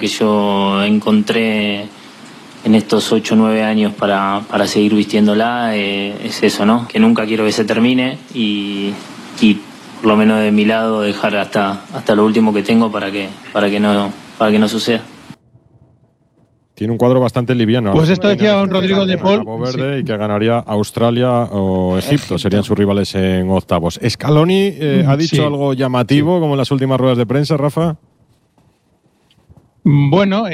que yo encontré en estos 8 o 9 años para seguir vistiéndola, es eso, ¿no? Que nunca quiero que se termine y por lo menos de mi lado dejar hasta lo último que tengo para que no suceda. Tiene un cuadro bastante liviano. Pues esto decía don Rodrigo de Paul. Cabo Verde, sí. Y que ganaría Australia o Egipto. Serían sus rivales en octavos. Scaloni ha dicho algo llamativo, como en las últimas ruedas de prensa, Rafa. Bueno,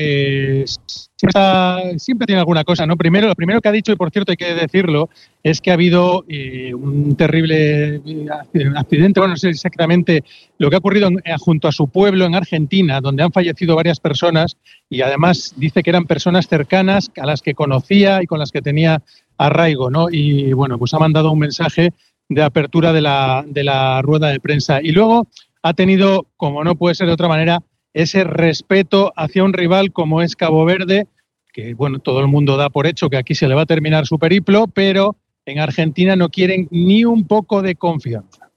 siempre tiene alguna cosa, ¿no? Lo primero que ha dicho, y por cierto hay que decirlo, es que ha habido un terrible accidente, bueno, no sé exactamente lo que ha ocurrido junto a su pueblo en Argentina, donde han fallecido varias personas, y además dice que eran personas cercanas a las que conocía y con las que tenía arraigo, ¿no? Y bueno, pues ha mandado un mensaje de apertura de la rueda de prensa. Y luego ha tenido, como no puede ser de otra manera, ese respeto hacia un rival como es Cabo Verde, que bueno, todo el mundo da por hecho que aquí se le va a terminar su periplo, pero en Argentina no quieren ni un poco de confianza.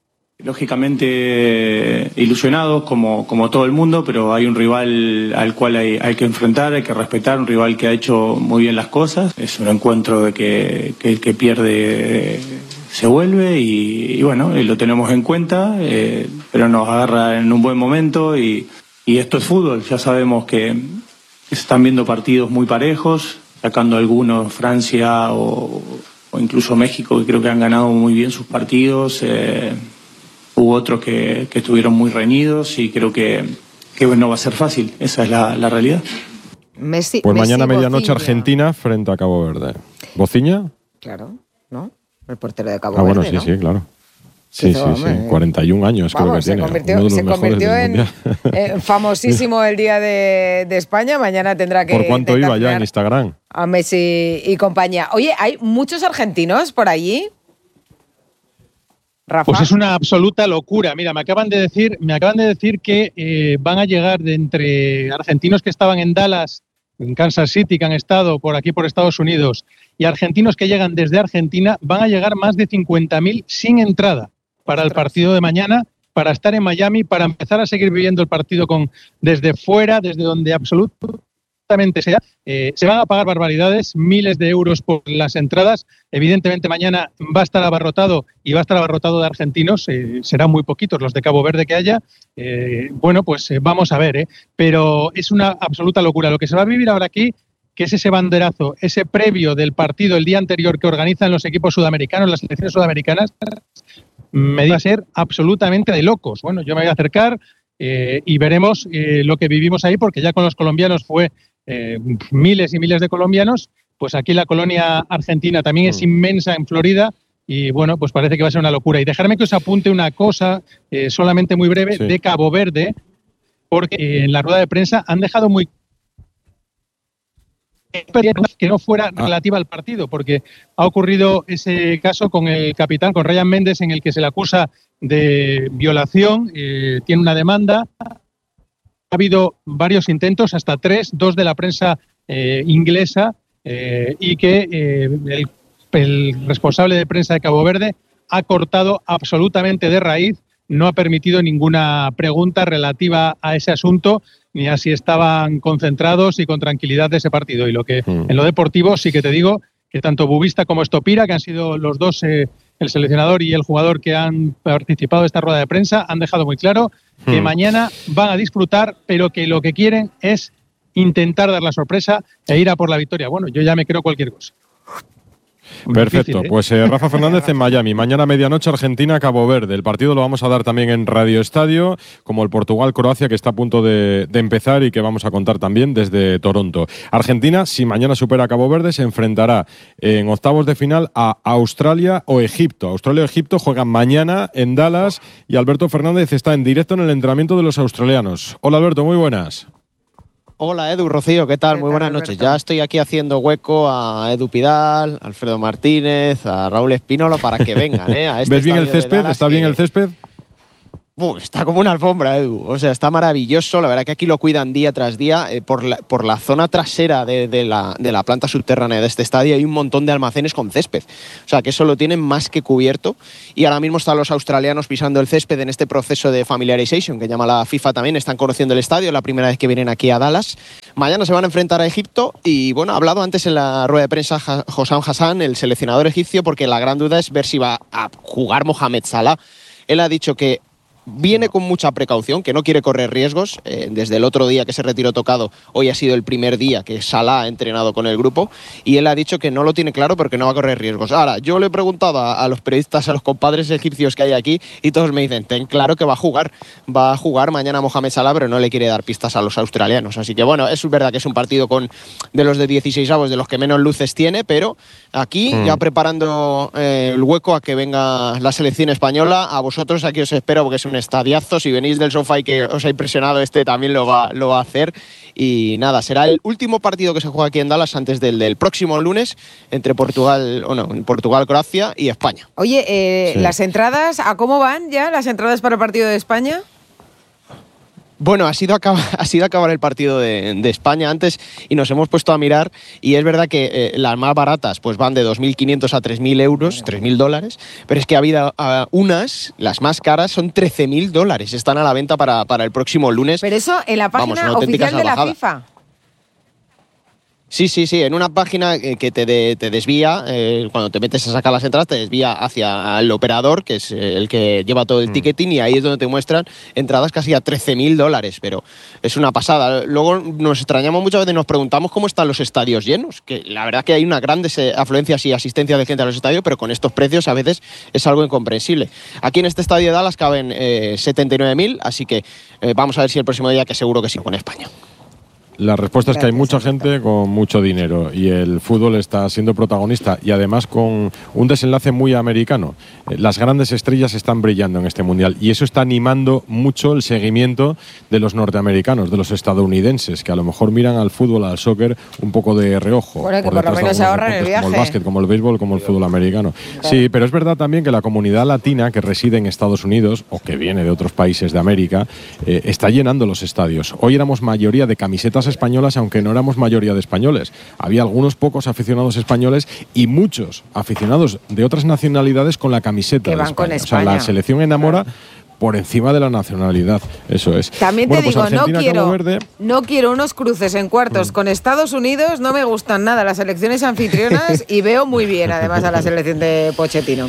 Lógicamente ilusionados como todo el mundo, pero hay un rival al cual hay que enfrentar, hay que respetar, un rival que ha hecho muy bien las cosas. Es un encuentro de que el que pierde se vuelve y bueno, lo tenemos en cuenta, pero nos agarra en un buen momento y esto es fútbol. Ya sabemos que se están viendo partidos muy parejos, sacando algunos Francia o incluso México, que creo que han ganado muy bien sus partidos. Hubo otros que estuvieron muy reñidos y creo que no va a ser fácil. Esa es la realidad. Pues mañana medianoche Argentina frente a Cabo Verde. ¿Bociña? Claro, ¿no? El portero de Cabo Verde, bueno, sí, ¿no? Sí, claro. Sí, 41 años creo que tiene. Se convirtió en famosísimo el día de España. Mañana tendrá que... ¿Por cuánto iba ya en Instagram? A Messi y compañía. Oye, ¿hay muchos argentinos por allí? Rafa. Pues es una absoluta locura. Mira, me acaban de decir que van a llegar de entre argentinos que estaban en Dallas, en Kansas City, que han estado por aquí por Estados Unidos, y argentinos que llegan desde Argentina, van a llegar más de 50.000 sin entrada para el partido de mañana, para estar en Miami, para empezar a seguir viviendo el partido desde fuera, desde donde absolutamente sea. Se van a pagar barbaridades, miles de euros por las entradas. Evidentemente mañana va a estar abarrotado y va a estar abarrotado de argentinos. Serán muy poquitos los de Cabo Verde que haya. Bueno, pues vamos a ver, pero es una absoluta locura. Lo que se va a vivir ahora aquí, que es ese banderazo, ese previo del partido el día anterior que organizan los equipos sudamericanos, las selecciones sudamericanas, me va a ser absolutamente de locos. Bueno, yo me voy a acercar y veremos lo que vivimos ahí, porque ya con los colombianos fue miles y miles de colombianos, pues aquí la colonia argentina también es inmensa en Florida y bueno, pues parece que va a ser una locura. Y dejarme que os apunte una cosa solamente muy breve de Cabo Verde, porque en la rueda de prensa han dejado muy que no fuera relativa al partido, porque ha ocurrido ese caso con el capitán, con Ryan Méndez, en el que se le acusa de violación, tiene una demanda. Ha habido varios intentos, hasta 3, 2 de la prensa inglesa, y que el responsable de prensa de Cabo Verde ha cortado absolutamente de raíz, no ha permitido ninguna pregunta relativa a ese asunto, ni a si estaban concentrados y con tranquilidad de ese partido. Y en lo deportivo sí que te digo que tanto Bubista como Estopira, que han sido los dos, el seleccionador y el jugador que han participado en esta rueda de prensa, han dejado muy claro que mañana van a disfrutar, pero que lo que quieren es intentar dar la sorpresa e ir a por la victoria. Bueno, yo ya me creo cualquier cosa. Perfecto, difícil, pues Rafa Fernández en Miami, mañana medianoche Argentina, Cabo Verde. El partido lo vamos a dar también en Radio Estadio, como el Portugal-Croacia, que está a punto de empezar y que vamos a contar también desde Toronto. Argentina, si mañana supera a Cabo Verde, se enfrentará en octavos de final a Australia o Egipto. Australia o Egipto juegan mañana en Dallas y Alberto Fernández está en directo en el entrenamiento de los australianos. Hola Alberto, muy buenas. Hola Edu, Rocío, ¿qué tal? Muy buenas noches. Ya estoy aquí haciendo hueco a Edu Pidal, a Alfredo Martínez, a Raúl Espínola para que vengan. A este ¿Ves bien el césped? ¿Está bien el césped? está como una alfombra, Edu. O sea, está maravilloso. La verdad que aquí lo cuidan día tras día. Por la zona trasera de la planta subterránea de este estadio hay un montón de almacenes con césped. O sea, que eso lo tienen más que cubierto. Y ahora mismo están los australianos pisando el césped en este proceso de familiarization que llama la FIFA también. Están conociendo el estadio, es la primera vez que vienen aquí a Dallas. Mañana se van a enfrentar a Egipto y, bueno, ha hablado antes en la rueda de prensa Hossam Hassan, el seleccionador egipcio, porque la gran duda es ver si va a jugar Mohamed Salah. Él ha dicho que viene con mucha precaución, que no quiere correr riesgos. Desde el otro día que se retiró tocado, hoy ha sido el primer día que Salah ha entrenado con el grupo y él ha dicho que no lo tiene claro porque no va a correr riesgos. Ahora, yo le he preguntado a los periodistas, a los compadres egipcios que hay aquí y todos me dicen, ten claro que va a jugar mañana Mohamed Salah, pero no le quiere dar pistas a los australianos. Así que bueno, es verdad que es un partido de los de 16avos, de los que menos luces tiene, pero aquí ya preparando el hueco a que venga la selección española. A vosotros aquí os espero porque es un estadiazo. Si venís del sofá y que os ha impresionado, también lo va a hacer. Y nada, será el último partido que se juega aquí en Dallas antes del próximo lunes entre Portugal, Croacia y España. Oye, sí. ¿Las entradas, a cómo van ya las entradas para el partido de España? Bueno, ha sido acabar el partido de España antes y nos hemos puesto a mirar y es verdad que las más baratas pues van de 2.500 a 3.000 euros, $3.000, pero es que ha habido las más caras son $13.000, están a la venta para el próximo lunes. Pero eso en la página oficial de la FIFA. Sí, en una página que te desvía, cuando te metes a sacar las entradas, te desvía hacia el operador, que es el que lleva todo el ticketing, y ahí es donde te muestran entradas casi a $13.000, pero es una pasada. Luego nos extrañamos muchas veces, nos preguntamos cómo están los estadios llenos, que la verdad que hay una gran afluencia y asistencia de gente a los estadios, pero con estos precios a veces es algo incomprensible. Aquí en este estadio de Dallas caben 79.000, así que vamos a ver si el próximo día, que seguro que sí, con España. La respuesta es que hay mucha gente con mucho dinero y el fútbol está siendo protagonista y además con un desenlace muy americano. Las grandes estrellas están brillando en este mundial y eso está animando mucho el seguimiento de los norteamericanos, de los estadounidenses, que a lo mejor miran al fútbol, al soccer, un poco de reojo. Bueno, que por lo menos se ahorran el viaje. Como el básquet, como el béisbol, como el fútbol americano. Claro. Sí, pero es verdad también que la comunidad latina que reside en Estados Unidos o que viene de otros países de América está llenando los estadios. Hoy éramos mayoría de camisetas españolas, aunque no éramos mayoría de españoles. Había algunos pocos aficionados españoles y muchos aficionados de otras nacionalidades con la camiseta que van de España. con España. O sea, la selección enamora por encima de la nacionalidad. Eso es. También te digo, no quiero unos cruces en cuartos con Estados Unidos, no me gustan nada las selecciones anfitrionas y veo muy bien además a la selección de Pochettino.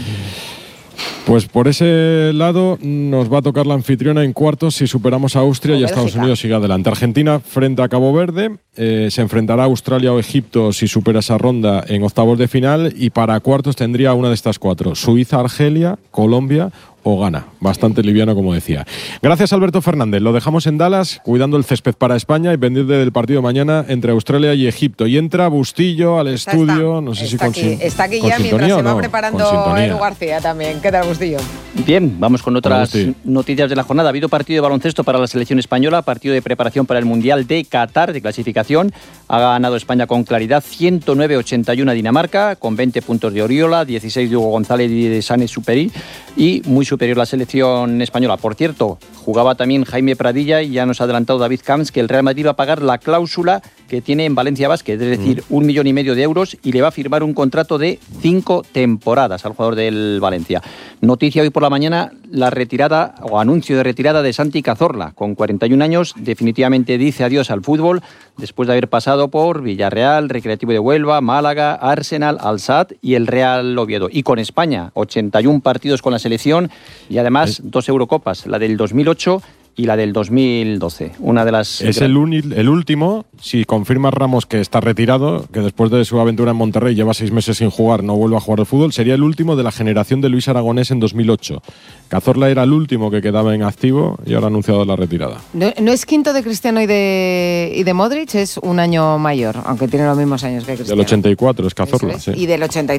Pues por ese lado nos va a tocar la anfitriona en cuartos si superamos a Austria y Estados Unidos sigue adelante. Argentina frente a Cabo Verde, se enfrentará a Australia o Egipto si supera esa ronda en octavos de final y para cuartos tendría una de estas cuatro: Suiza, Argelia, Colombia o Ghana. Bastante liviano, como decía. Gracias, Alberto Fernández. Lo dejamos en Dallas, cuidando el césped para España y pendiente del partido mañana entre Australia y Egipto. Y entra Bustillo al estudio. No sé si está aquí ya mientras se va preparando Edu García también. ¿Qué tal, Bustillo? Bien, vamos con otras noticias de la jornada. Ha habido partido de baloncesto para la selección española, partido de preparación para el Mundial de Qatar, de clasificación. Ha ganado España con claridad 109-81 a Dinamarca, con 20 puntos de Oriola, 16 de Hugo González y de Sané Superi, y muy superior la selección española. Por cierto, jugaba también Jaime Pradilla y ya nos ha adelantado David Camps que el Real Madrid va a pagar la cláusula que tiene en Valencia Basket, es decir, 1,5 millones de euros, y le va a firmar un contrato de 5 temporadas al jugador del Valencia. Noticia hoy por la mañana, la retirada o anuncio de retirada de Santi Cazorla. Con 41 años, definitivamente dice adiós al fútbol después de haber pasado por Villarreal, Recreativo de Huelva, Málaga, Arsenal, Al-Sadd y el Real Oviedo. Y con España, 81 partidos con la selección y además 2 Eurocopas, la del 2008 y la del 2012. Una de las es el último, si confirma Ramos que está retirado, que después de su aventura en Monterrey lleva 6 meses sin jugar, no vuelve a jugar al fútbol, sería el último de la generación de Luis Aragonés en 2008. Cazorla era el último que quedaba en activo y ahora ha anunciado la retirada. No es quinto de Cristiano y de Modric, es un año mayor, aunque tiene los mismos años que Cristiano. Del 84 es Cazorla, sí. Y del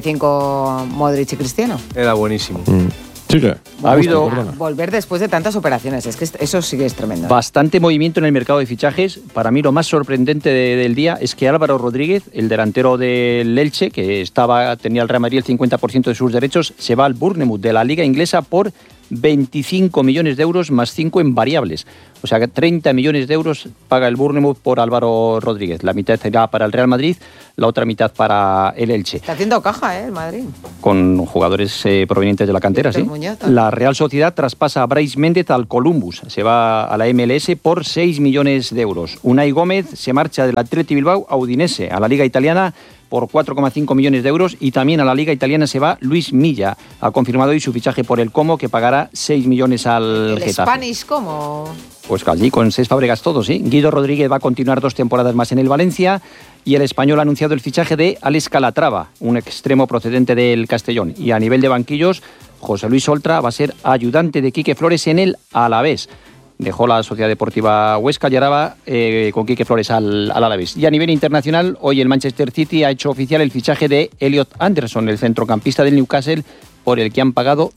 85 Modric y Cristiano. Era buenísimo. Sigue. Ha habido volver después de tantas operaciones, es que eso sí que es tremendo. Bastante movimiento en el mercado de fichajes. Para mí lo más sorprendente del día es que Álvaro Rodríguez, el delantero del Elche, que tenía el Real Madrid el 50% de sus derechos, se va al Bournemouth de la Liga Inglesa por 25 millones de euros más 5 en variables. O sea que 30 millones de euros paga el Bournemouth por Álvaro Rodríguez. La mitad será para el Real Madrid, la otra mitad para el Elche. Está haciendo caja, el Madrid. Con jugadores provenientes de la cantera, sí. La Real Sociedad traspasa a Brais Méndez al Columbus. Se va a la MLS por 6 millones de euros. Unai Gómez se marcha del Athletic Bilbao a Udinese, a la Liga Italiana, por 4,5 millones de euros, y también a la Liga Italiana se va Luis Milla. Ha confirmado hoy su fichaje por el Como, que pagará 6 millones al Getafe. ¿El Spanish Como? Pues allí con Cesc Fábregas todos, ¿sí? Guido Rodríguez va a continuar 2 temporadas más en el Valencia, y el Español ha anunciado el fichaje de Alex Calatrava, un extremo procedente del Castellón. Y a nivel de banquillos, José Luis Oltra va a ser ayudante de Quique Flores en el Alavés. Dejó la Sociedad Deportiva Huesca y ahora va con Quique Flores al Alavés. Y a nivel internacional, hoy el Manchester City ha hecho oficial el fichaje de Elliot Anderson, el centrocampista del Newcastle, por el que han pagado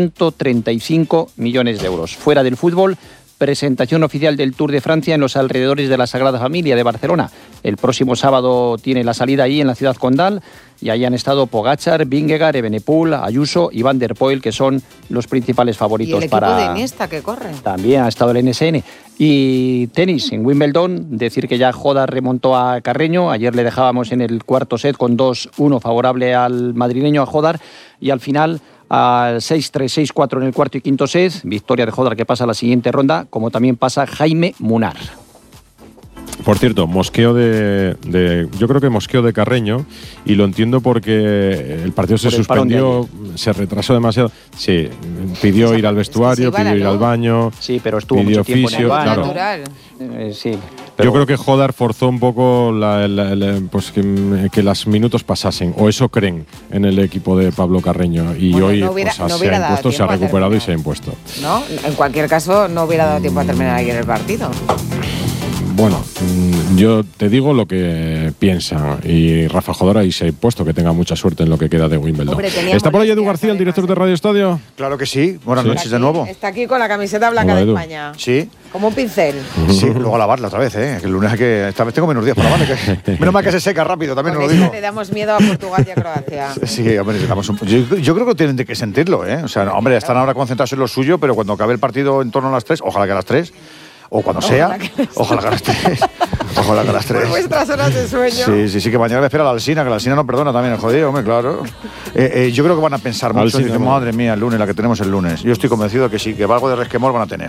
135 millones de euros. Fuera del fútbol, presentación oficial del Tour de Francia en los alrededores de la Sagrada Familia de Barcelona. El próximo sábado tiene la salida ahí en la ciudad condal, y ahí han estado Pogačar, Vingegaard, Evenepoel, Ayuso y Van der Poel, que son los principales favoritos. ¿Y el equipo de Iniesta que corre? También ha estado el NSN. Y tenis en Wimbledon, decir que ya Jodar remontó a Carreño. Ayer le dejábamos en el cuarto set con 2-1 favorable al madrileño, a Jodar, y al final al 6-3, 6-4 en el cuarto y quinto set. Victoria de Jodar, que pasa a la siguiente ronda, como también pasa Jaime Munar. Por cierto, mosqueo yo creo que mosqueo de Carreño, y lo entiendo porque el partido se suspendió, se retrasó demasiado. Sí, pidió ir al vestuario, pidió ir al baño. Sí, pero estuvo pidió mucho tiempo fisio, en el baño. claro. Natural. Sí. Yo creo que Jodar forzó un poco pues que los minutos pasasen, o eso creen en el equipo de Pablo Carreño, y hoy se ha impuesto, se ha recuperado y se ha impuesto. ¿No? En cualquier caso, no hubiera dado tiempo a terminar ayer el partido. Bueno, yo te digo lo que piensan, y Rafa Jodar ahí se ha impuesto, que tenga mucha suerte en lo que queda de Wimbledon. Hombre, ¿Está por ahí Edu García, el director de Radio Estadio? Claro que sí. Buenas noches de nuevo. Está aquí con la camiseta blanca de España. Sí. Como un pincel. Sí, luego a lavarla otra vez, ¿eh? Que el lunes esta vez tengo menos días para lavarla. Menos mal que se seca rápido, también porque os lo digo. Le damos miedo a Portugal y a Croacia. Sí, hombre, yo creo que tienen que sentirlo, ¿eh? O sea, hombre, están ahora concentrados en lo suyo, pero cuando acabe el partido en torno a las 3, ojalá que a las 3, o cuando sea, ojalá que a las 3. Ojalá que a las 3. Por vuestras horas de sueño. Sí, que mañana me espera la Alsina, que la Alsina no perdona también el jodido, hombre, claro. Yo creo que van a pensar mucho y dicen, madre mía, el lunes, la que tenemos el lunes. Yo estoy convencido de que sí, que algo de resquemor van a tener.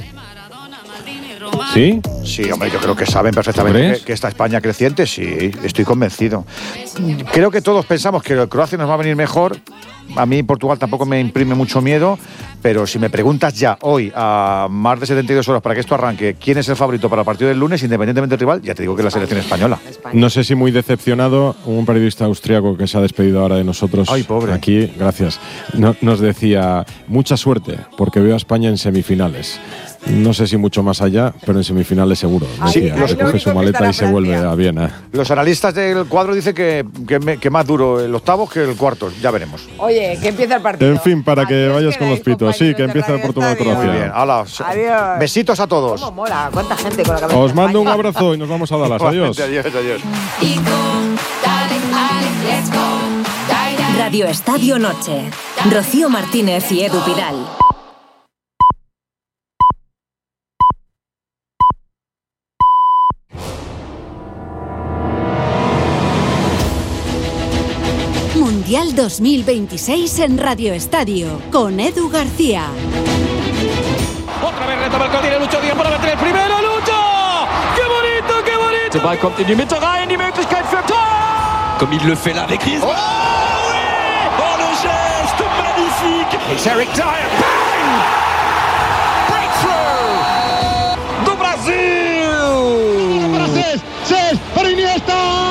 ¿Sí? Sí, hombre, yo creo que saben perfectamente que esta España creciente, sí, estoy convencido. Creo que todos pensamos que Croacia nos va a venir mejor. A mí Portugal tampoco me imprime mucho miedo, pero si me preguntas ya hoy, a más de 72 horas para que esto arranque, quién es el favorito para el partido del lunes, independientemente del rival, ya te digo que es la selección española. No sé si muy decepcionado, un periodista austriaco que se ha despedido ahora de nosotros. Ay, pobre. Aquí, gracias. Nos decía, mucha suerte, porque veo a España en semifinales. No sé si mucho más allá, pero en semifinales seguro. Sí, recoge su maleta y se vuelve a Viena. Los analistas del cuadro dicen que más duro el octavo que el cuarto. Ya veremos. Oye, que empieza el partido. En fin, para que vayas con los pitos. Sí, que empieza el Portugal-Croacia. Muy bien. Adiós. Besitos a todos. ¿Cómo mola? ¿Cuánta gente con la cabeza? Os mando un abrazo y nos vamos a Dallas. Adiós. Adiós. Radio Estadio Noche. Rocío Martínez y Edu Pidal. Mundial 2026 en Radio Estadio, con Edu García. Otra vez retoma el Coutinho, Lucho Díaz para meter el primero, Lucho! ¡Qué bonito, qué bonito! Der Ball kommt in die Mitte rein, die Möglichkeit für Tor! Comme il le fait là avec Griezmann. Oh oui! Oh le geste magnifique! It's Eric Dyer, bang! Breakthrough! Do Brasil! Para Cés, para Iniesta!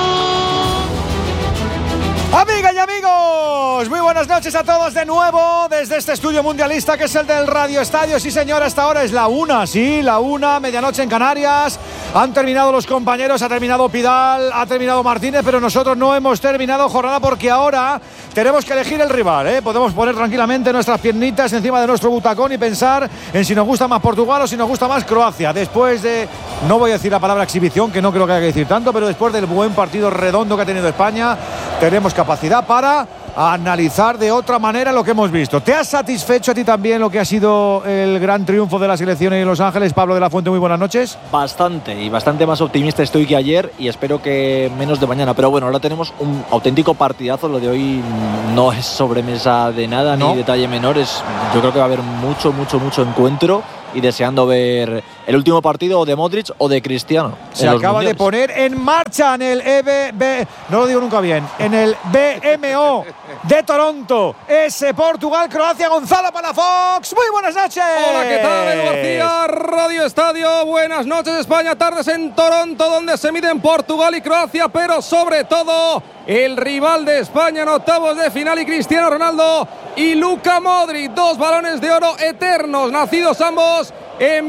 Amigas y amigos, muy buenas noches a todos de nuevo desde este estudio mundialista que es el del Radio Estadio. Sí, señor, hasta ahora es la 1, sí, la 1, medianoche en Canarias. Han terminado los compañeros, ha terminado Pidal, ha terminado Martínez, pero nosotros no hemos terminado jornada porque ahora tenemos que elegir el rival, ¿eh? Podemos poner tranquilamente nuestras piernitas encima de nuestro butacón y pensar en si nos gusta más Portugal o si nos gusta más Croacia. Después de, no voy a decir la palabra exhibición, que no creo que haya que decir tanto, pero después del buen partido redondo que ha tenido España, tenemos capacidad para a analizar de otra manera lo que hemos visto. ¿Te ha satisfecho a ti también lo que ha sido el gran triunfo de la selección en Los Ángeles? Pablo de la Fuente, muy buenas noches. Bastante, y bastante más optimista estoy que ayer, y espero que menos de mañana. Pero bueno, ahora tenemos un auténtico partidazo. Lo de hoy no es sobremesa de nada, ni detalle menor. Yo creo que va a haber mucho encuentro, y deseando ver el último partido o de Modric o de Cristiano. Se acaba de poner en marcha en el no lo digo nunca bien, en el BMO de Toronto. Ese Portugal-Croacia. Gonzalo Palafox, muy buenas noches. Hola, ¿qué tal? Edu García, Radio Estadio. Buenas noches, España. Tardes en Toronto, donde se miden Portugal y Croacia, pero sobre todo el rival de España en octavos de final, y Cristiano Ronaldo y Luka Modric, 2 balones de oro eternos, nacidos ambos en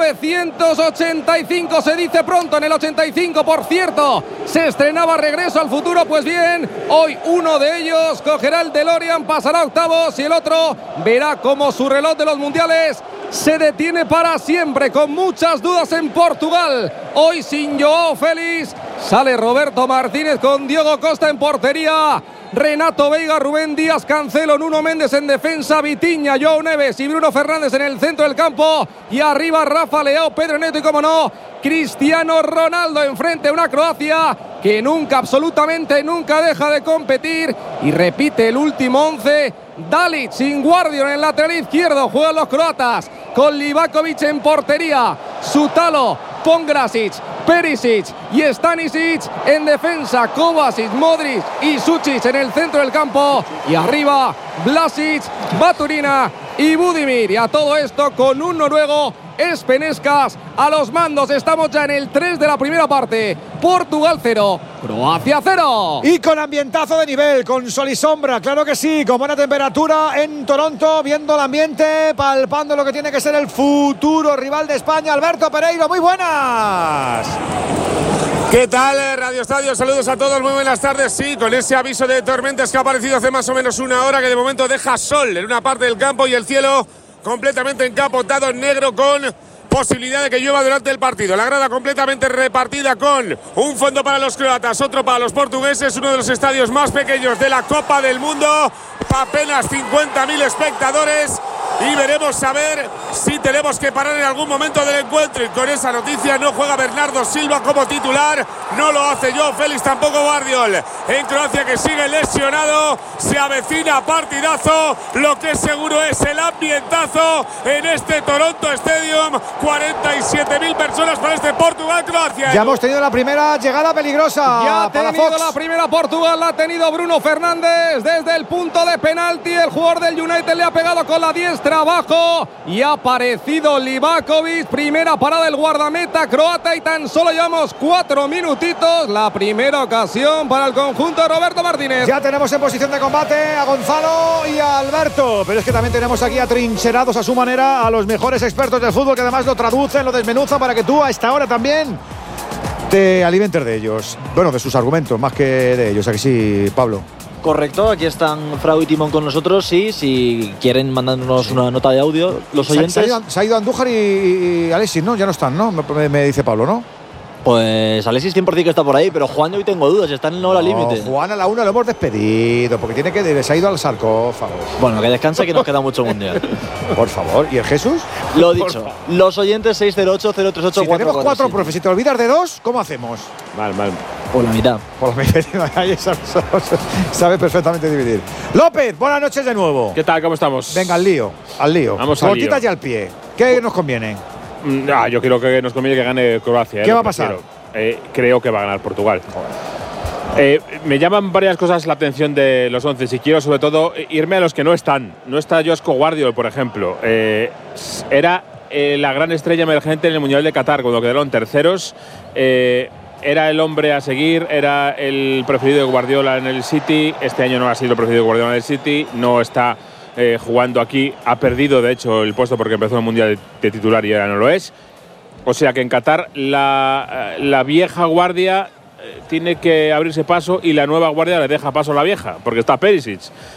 1985, se dice pronto. En el 85, por cierto, se estrenaba Regreso al Futuro. Pues bien, hoy uno de ellos cogerá el DeLorean, pasará a octavos, y el otro verá cómo su reloj de los mundiales se detiene para siempre, con muchas dudas en Portugal. Hoy sin Joao Félix, sale Roberto Martínez con Diogo Costa en portería, Renato Veiga, Rubén Díaz, Cancelo, Nuno Méndez en defensa, Vitinha, Joao Neves y Bruno Fernández en el centro del campo, y arriba Rafa Leao, Pedro Neto y, como no, Cristiano Ronaldo. Enfrente a una Croacia que nunca, absolutamente nunca, deja de competir, y repite el último 11. Dalic sin Guardiol en el lateral izquierdo. Juegan los croatas con Livakovic en portería, Sutalo, Pongrasic, Perisic y Stanisic en defensa, Kovacic, Modric y Sučić en el centro del campo, y arriba Vlasic, Baturina y Budimir. Y a todo esto con un noruego, Espenescas, a los mandos. Estamos ya en el 3 de la primera parte. Portugal 0, Croacia 0. Y con ambientazo de nivel, con sol y sombra, claro que sí, con buena temperatura en Toronto, viendo el ambiente, palpando lo que tiene que ser el futuro rival de España. Alberto Pereiro, muy buenas. ¿Qué tal, Radio Estadio? Saludos a todos, muy buenas tardes. Sí, con ese aviso de tormentas que ha aparecido hace más o menos una hora, que de momento deja sol en una parte del campo y el cielo completamente encapotado en negro, con posibilidad de que llueva durante el partido. La grada completamente repartida, con un fondo para los croatas, otro para los portugueses. Uno de los estadios más pequeños de la Copa del Mundo, apenas 50.000 espectadores. Y veremos a ver si tenemos que parar en algún momento del encuentro. Y con esa noticia, no juega Bernardo Silva como titular, no lo hace Joao Félix, tampoco Guardiol. En Croacia, que sigue lesionado, se avecina partidazo. Lo que seguro es el ambientazo en este Toronto Stadium. 47.000 personas para este Portugal-Croacia. Ya hemos tenido la primera llegada peligrosa. Ya ha tenido la primera Portugal, la ha tenido Bruno Fernández desde el punto de penalti. El jugador del United le ha pegado con la diestra abajo y ha aparecido Livakovic. Primera parada del guardameta croata, y tan solo llevamos 4 minutitos. La primera ocasión para el conjunto de Roberto Martínez. Ya tenemos en posición de combate a Gonzalo y a Alberto, pero es que también tenemos aquí atrincherados a su manera a los mejores expertos del fútbol, que además lo traducen, lo desmenuzan para que tú a esta hora también te alimentes de ellos. Bueno, de sus argumentos más que de ellos. ¿A que sí, Pablo? Correcto, aquí están Frau y Timón con nosotros. Sí, si quieren mandarnos una nota de audio, los oyentes. Se ha ido Andújar y Alexis, ¿no? Ya no están, ¿no? Me dice Pablo, ¿no? Pues Alexis 100% que está por ahí, pero Juan hoy tengo dudas, está en la hora límite. Juan a la 1 lo hemos despedido, porque tiene que se ha ido al sarcófago. Bueno, que descanse, que nos queda mucho mundial. Por favor, ¿y el Jesús? Lo dicho, los oyentes 608-038-446. Si tenemos 4 profes, si te olvidas de 2, ¿cómo hacemos? Mal. Por la mitad. Por la mitad, ahí sabe perfectamente dividir. López, buenas noches de nuevo. ¿Qué tal? ¿Cómo estamos? Venga, al lío. Vamos al lío. Cortitas y al pie. ¿Qué nos conviene? Yo creo que nos conviene que gane Croacia. ¿Qué va a pasar? Creo que va a ganar Portugal. Me llaman varias cosas la atención de los 11, y quiero sobre todo irme a los que no están. No está Joško Guardiol, por ejemplo. Era la gran estrella emergente en el Mundial de Qatar, cuando quedaron terceros. Era el hombre a seguir, era el preferido de Guardiola en el City. Este año no ha sido el preferido de Guardiola en el City. No está jugando aquí. Ha perdido, de hecho, el puesto porque empezó el Mundial de titular y ahora no lo es. O sea que en Qatar la vieja guardia tiene que abrirse paso, y la nueva guardia le deja paso a la vieja, porque está Perisic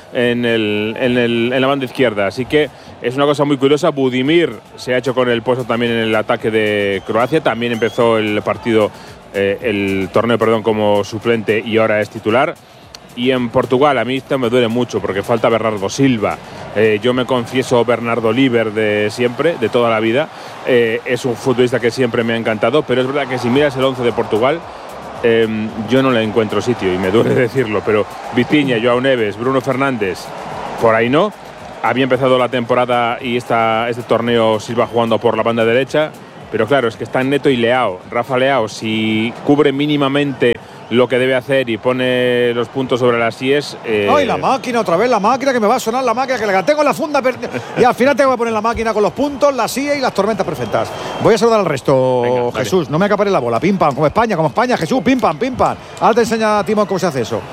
en la banda izquierda. Así que es una cosa muy curiosa. Budimir se ha hecho con el puesto también en el ataque de Croacia. También empezó el torneo como suplente y ahora es titular. Y en Portugal a mí esto me duele mucho porque falta Bernardo Silva. Yo me confieso Bernardo Líber de siempre, de toda la vida. Es un futbolista que siempre me ha encantado, pero es verdad que si miras el 11 de Portugal, yo no le encuentro sitio y me duele decirlo, pero Vitinha, João Neves, Bruno Fernández, por ahí no. Había empezado la temporada y este torneo Silva jugando por la banda derecha, pero claro, es que están Neto y Leao. Rafa Leao, si cubre mínimamente lo que debe hacer y pone los puntos sobre las IES. ¡Ay, la máquina! Otra vez la máquina, que me va a sonar la máquina, que la tengo en la funda. Y al final tengo que poner la máquina con los puntos, las IES y las tormentas perfectas. Voy a saludar al resto. Venga, Jesús, dale. No me acapare la bola. Pim pam, como España, Jesús, pim pam, pim pam. Ahora te enseña a Timón cómo se hace eso.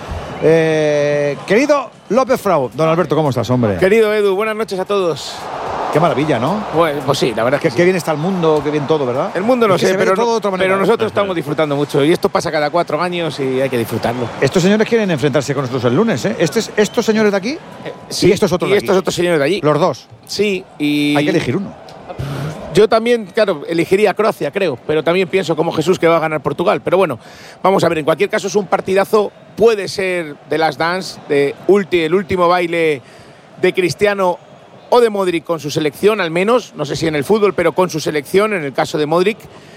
Querido López Frau, don Alberto, ¿cómo estás, hombre? Querido Edu, buenas noches a todos. Qué maravilla, ¿no? Pues sí, la verdad es que qué bien está el mundo, qué bien todo, ¿verdad? El mundo no sé, pero manera, nosotros estamos disfrutando mucho. Y esto pasa cada 4 años y hay que disfrutarlo. Estos señores quieren enfrentarse con nosotros el lunes, ¿eh? ¿Estos señores de aquí? Sí, y estos otros de aquí. Y estos otros señores de allí. Los dos. Sí, y hay que elegir uno. Yo también, claro, elegiría Croacia, creo, pero también pienso como Jesús que va a ganar Portugal. Pero bueno, vamos a ver, en cualquier caso es un partidazo, puede ser de Last Dance, el último baile de Cristiano o de Modric con su selección, al menos, no sé si en el fútbol, pero con su selección, en el caso de Modric.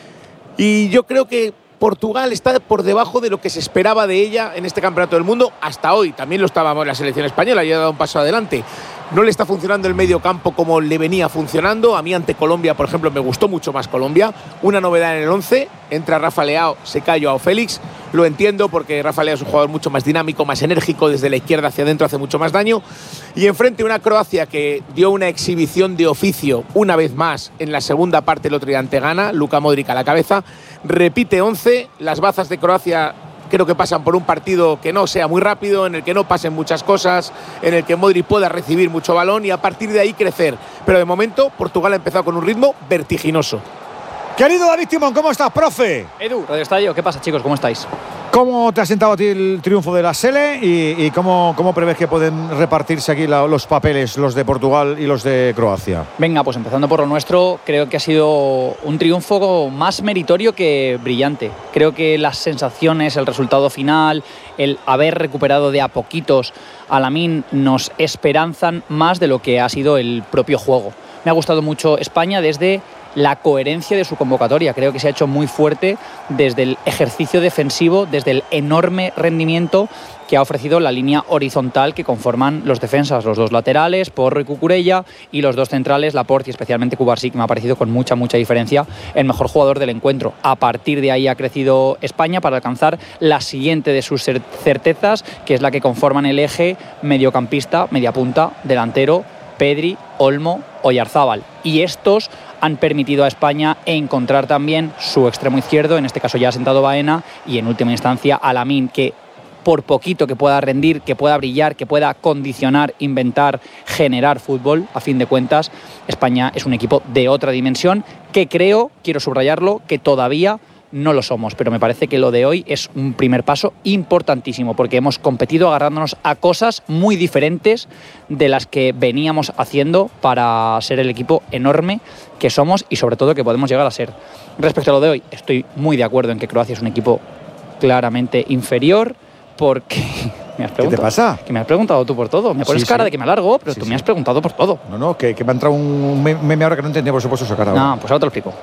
Y yo creo que Portugal está por debajo de lo que se esperaba de ella en este Campeonato del Mundo hasta hoy. También lo estábamos la selección española, ya ha dado un paso adelante. No le está funcionando el medio campo como le venía funcionando. A mí ante Colombia, por ejemplo, me gustó mucho más Colombia. Una novedad en el 11, entra Rafa Leao, Secayo o Félix. Lo entiendo porque Rafa Leao es un jugador mucho más dinámico, más enérgico, desde la izquierda hacia adentro hace mucho más daño. Y enfrente una Croacia que dio una exhibición de oficio una vez más en la segunda parte el otro día ante Ghana, Luka Modric a la cabeza. Repite 11, las bazas de Croacia creo que pasan por un partido que no sea muy rápido, en el que no pasen muchas cosas, en el que Modric pueda recibir mucho balón y a partir de ahí crecer. Pero de momento Portugal ha empezado con un ritmo vertiginoso. Querido David Timón, ¿cómo estás, profe? Edu, Radio Estadio, ¿qué pasa, chicos? ¿Cómo estáis? ¿Cómo te ha sentado a ti el triunfo de la Sele y cómo prevés que pueden repartirse aquí los papeles, los de Portugal y los de Croacia? Venga, pues empezando por lo nuestro, creo que ha sido un triunfo más meritorio que brillante. Creo que las sensaciones, el resultado final, el haber recuperado de a poquitos a Lamine nos esperanzan más de lo que ha sido el propio juego. Me ha gustado mucho España desde la coherencia de su convocatoria. Creo que se ha hecho muy fuerte desde el ejercicio defensivo, desde el enorme rendimiento que ha ofrecido la línea horizontal que conforman los defensas, los dos laterales, Porro y Cucurella, y los dos centrales, Laporte y especialmente Cubarsí, que me ha parecido con mucha diferencia el mejor jugador del encuentro. A partir de ahí ha crecido España para alcanzar la siguiente de sus certezas, que es la que conforman el eje mediocampista, media punta, delantero, Pedri, Olmo, Oyarzábal. Y estos han permitido a España encontrar también su extremo izquierdo, en este caso ya ha sentado Baena, y en última instancia a Lamine, que por poquito que pueda rendir, que pueda brillar, que pueda condicionar, inventar, generar fútbol, a fin de cuentas, España es un equipo de otra dimensión que creo, quiero subrayarlo, que todavía no lo somos, pero me parece que lo de hoy es un primer paso importantísimo porque hemos competido agarrándonos a cosas muy diferentes de las que veníamos haciendo para ser el equipo enorme que somos y sobre todo que podemos llegar a ser. Respecto a lo de hoy, estoy muy de acuerdo en que Croacia es un equipo claramente inferior porque... ¿Qué te pasa? Que me has preguntado tú por todo. Me pones cara de que me alargo, pero tú me has preguntado por todo. No, que me ha entrado un meme ahora que no entendía por supuesto esa cara. No, pues ahora te lo explico.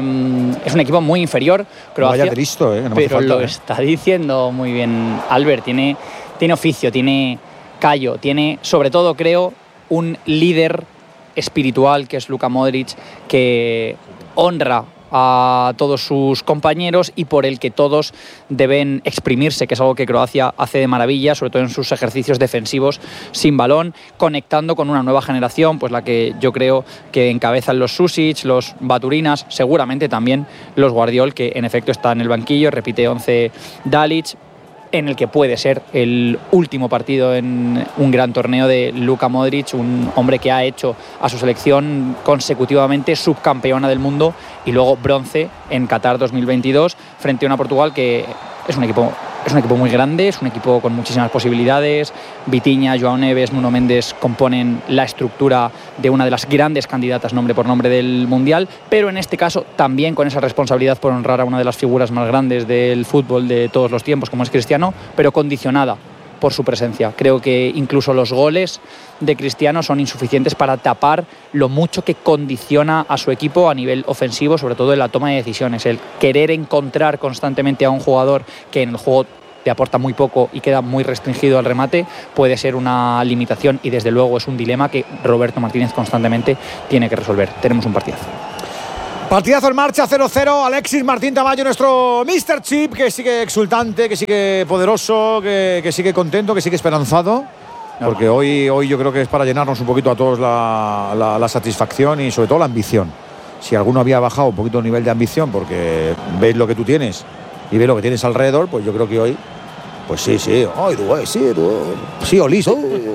Es un equipo muy inferior, Croacia. Vaya de listo, no me pero hace falta, lo está diciendo muy bien Albert. Tiene oficio, tiene callo, tiene sobre todo, creo, un líder espiritual que es Luka Modric, que honra a todos sus compañeros y por el que todos deben exprimirse, que es algo que Croacia hace de maravilla, sobre todo en sus ejercicios defensivos sin balón, conectando con una nueva generación, pues la que yo creo que encabezan los Susic, los Baturinas, seguramente también los Guardiol, que en efecto está en el banquillo, repite 11 Dalic, en el que puede ser el último partido en un gran torneo de Luka Modric, un hombre que ha hecho a su selección consecutivamente subcampeona del mundo y luego bronce en Qatar 2022 frente a una Portugal que es un equipo muy grande, es un equipo con muchísimas posibilidades. Vitinha, João Neves, Nuno Mendes componen la estructura de una de las grandes candidatas nombre por nombre del Mundial, pero en este caso también con esa responsabilidad por honrar a una de las figuras más grandes del fútbol de todos los tiempos, como es Cristiano, pero condicionada por su presencia. Creo que incluso los goles de Cristiano son insuficientes para tapar lo mucho que condiciona a su equipo a nivel ofensivo, sobre todo en la toma de decisiones. El querer encontrar constantemente a un jugador que en el juego te aporta muy poco y queda muy restringido al remate puede ser una limitación, y desde luego es un dilema que Roberto Martínez constantemente tiene que resolver. Tenemos un partidazo. Partidazo en marcha, 0-0. Alexis Martín Tamayo, nuestro Mr. Chip, que sigue exultante, que sigue poderoso, que sigue contento, que sigue esperanzado. Porque hoy yo creo que es para llenarnos un poquito a todos la satisfacción y sobre todo la ambición. Si alguno había bajado un poquito el nivel de ambición porque ves lo que tú tienes y ves lo que tienes alrededor, pues yo creo que hoy, pues sí, Olís,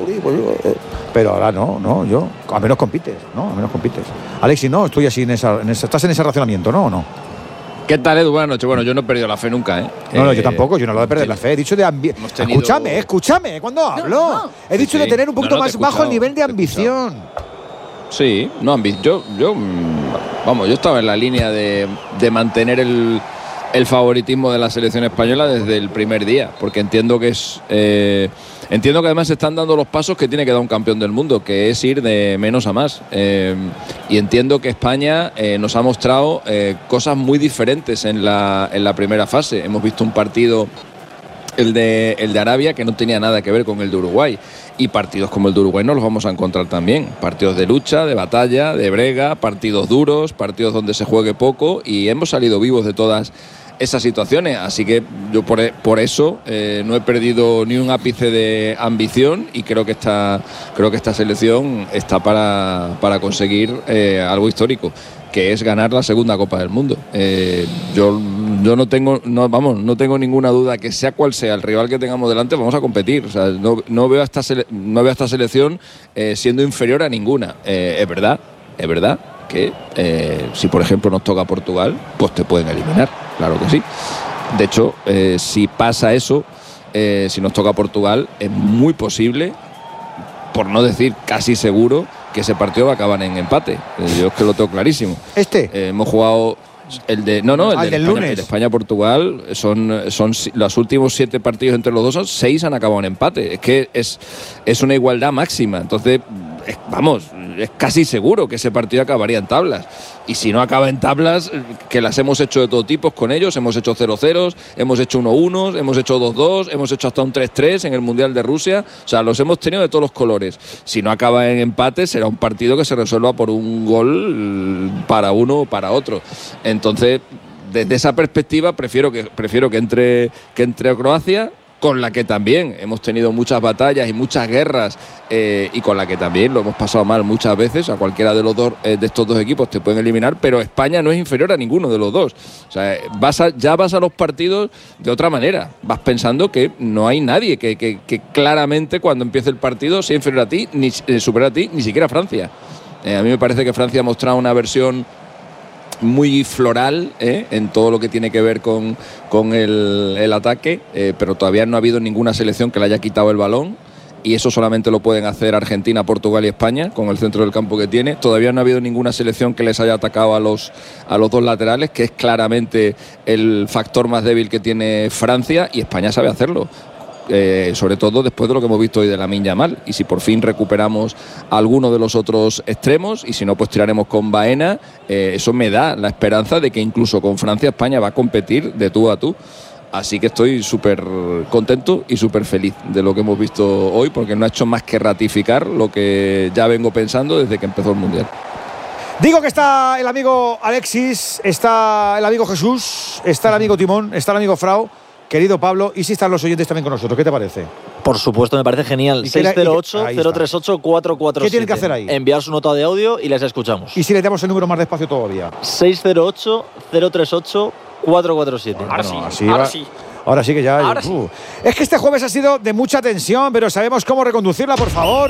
pero ahora no, yo, a menos compites, Alexis, no, estoy así estás en ese racionamiento, ¿no o no? ¿Qué tal, Edu? Buenas noches. Bueno, yo no he perdido la fe nunca, ¿eh? No, yo tampoco, yo no lo he perdido la fe. He dicho de ambición. Escúchame, cuando hablo. No. He dicho de tener un poquito más bajo el nivel de ambición. Sí, no, yo estaba en la línea de mantener el favoritismo de la selección española desde el primer día, porque entiendo que entiendo que además se están dando los pasos que tiene que dar un campeón del mundo, que es ir de menos a más, y entiendo que España nos ha mostrado cosas muy diferentes en la primera fase. Hemos visto un partido, el de Arabia, que no tenía nada que ver con el de Uruguay, y partidos como el de Uruguay nos los vamos a encontrar también, partidos de lucha, de batalla, de brega, partidos duros, partidos donde se juegue poco, y hemos salido vivos de todas esas situaciones, así que yo por eso no he perdido ni un ápice de ambición, y creo que esta selección está para conseguir algo histórico, que es ganar la segunda Copa del Mundo. Yo no tengo ninguna duda que sea cual sea el rival que tengamos delante, vamos a competir. O sea, no veo a esta selección siendo inferior a ninguna. Es verdad que si por ejemplo nos toca Portugal, pues te pueden eliminar, claro que sí. De hecho, si pasa eso, si nos toca Portugal, es muy posible, por no decir casi seguro, que ese partido va a acabar en empate. Yo es que lo tengo clarísimo. Hemos jugado el de España-Portugal, son los últimos 7 partidos entre los dos, 6 han acabado en empate. Es que es una igualdad máxima. Entonces, es casi seguro que ese partido acabaría en tablas. Y si no acaba en tablas, que las hemos hecho de todo tipo con ellos, hemos hecho 0-0, hemos hecho 1-1, hemos hecho 2-2, hemos hecho hasta un 3-3 en el Mundial de Rusia. O sea, los hemos tenido de todos los colores. Si no acaba en empate, será un partido que se resuelva por un gol para uno o para otro. Entonces, desde esa perspectiva, prefiero que entre Croacia, con la que también hemos tenido muchas batallas y muchas guerras, y con la que también lo hemos pasado mal muchas veces. A cualquiera de los dos de estos dos equipos te pueden eliminar, pero España no es inferior a ninguno de los dos. O sea, ya vas a los partidos de otra manera. Vas pensando que no hay nadie que claramente cuando empiece el partido sea inferior a ti, ni superior a ti, ni siquiera Francia. A mí me parece que Francia ha mostrado una versión muy floral en todo lo que tiene que ver con el ataque, pero todavía no ha habido ninguna selección que le haya quitado el balón, y eso solamente lo pueden hacer Argentina, Portugal y España con el centro del campo que tiene. Todavía no ha habido ninguna selección que les haya atacado a los dos laterales, que es claramente el factor más débil que tiene Francia, y España sabe hacerlo. Sobre todo después de lo que hemos visto hoy de Lamine Yamal, y si por fin recuperamos alguno de los otros extremos, y si no, pues tiraremos con Baena. Eso me da la esperanza de que incluso con Francia España va a competir de tú a tú. Así que estoy súper contento y súper feliz de lo que hemos visto hoy, porque no ha hecho más que ratificar lo que ya vengo pensando desde que empezó el Mundial. Digo que está el amigo Alexis, está el amigo Jesús, está el amigo Timón, está el amigo Frau, querido Pablo, y si están los oyentes también con nosotros. ¿Qué te parece? Por supuesto, me parece genial. 608-038-447. ¿Qué tienen que hacer ahí? Enviar su nota de audio y les escuchamos. ¿Y si le damos el número más despacio todavía? 608-038-447. Ahora sí que ya. Es que este jueves ha sido de mucha tensión, pero sabemos cómo reconducirla, por favor.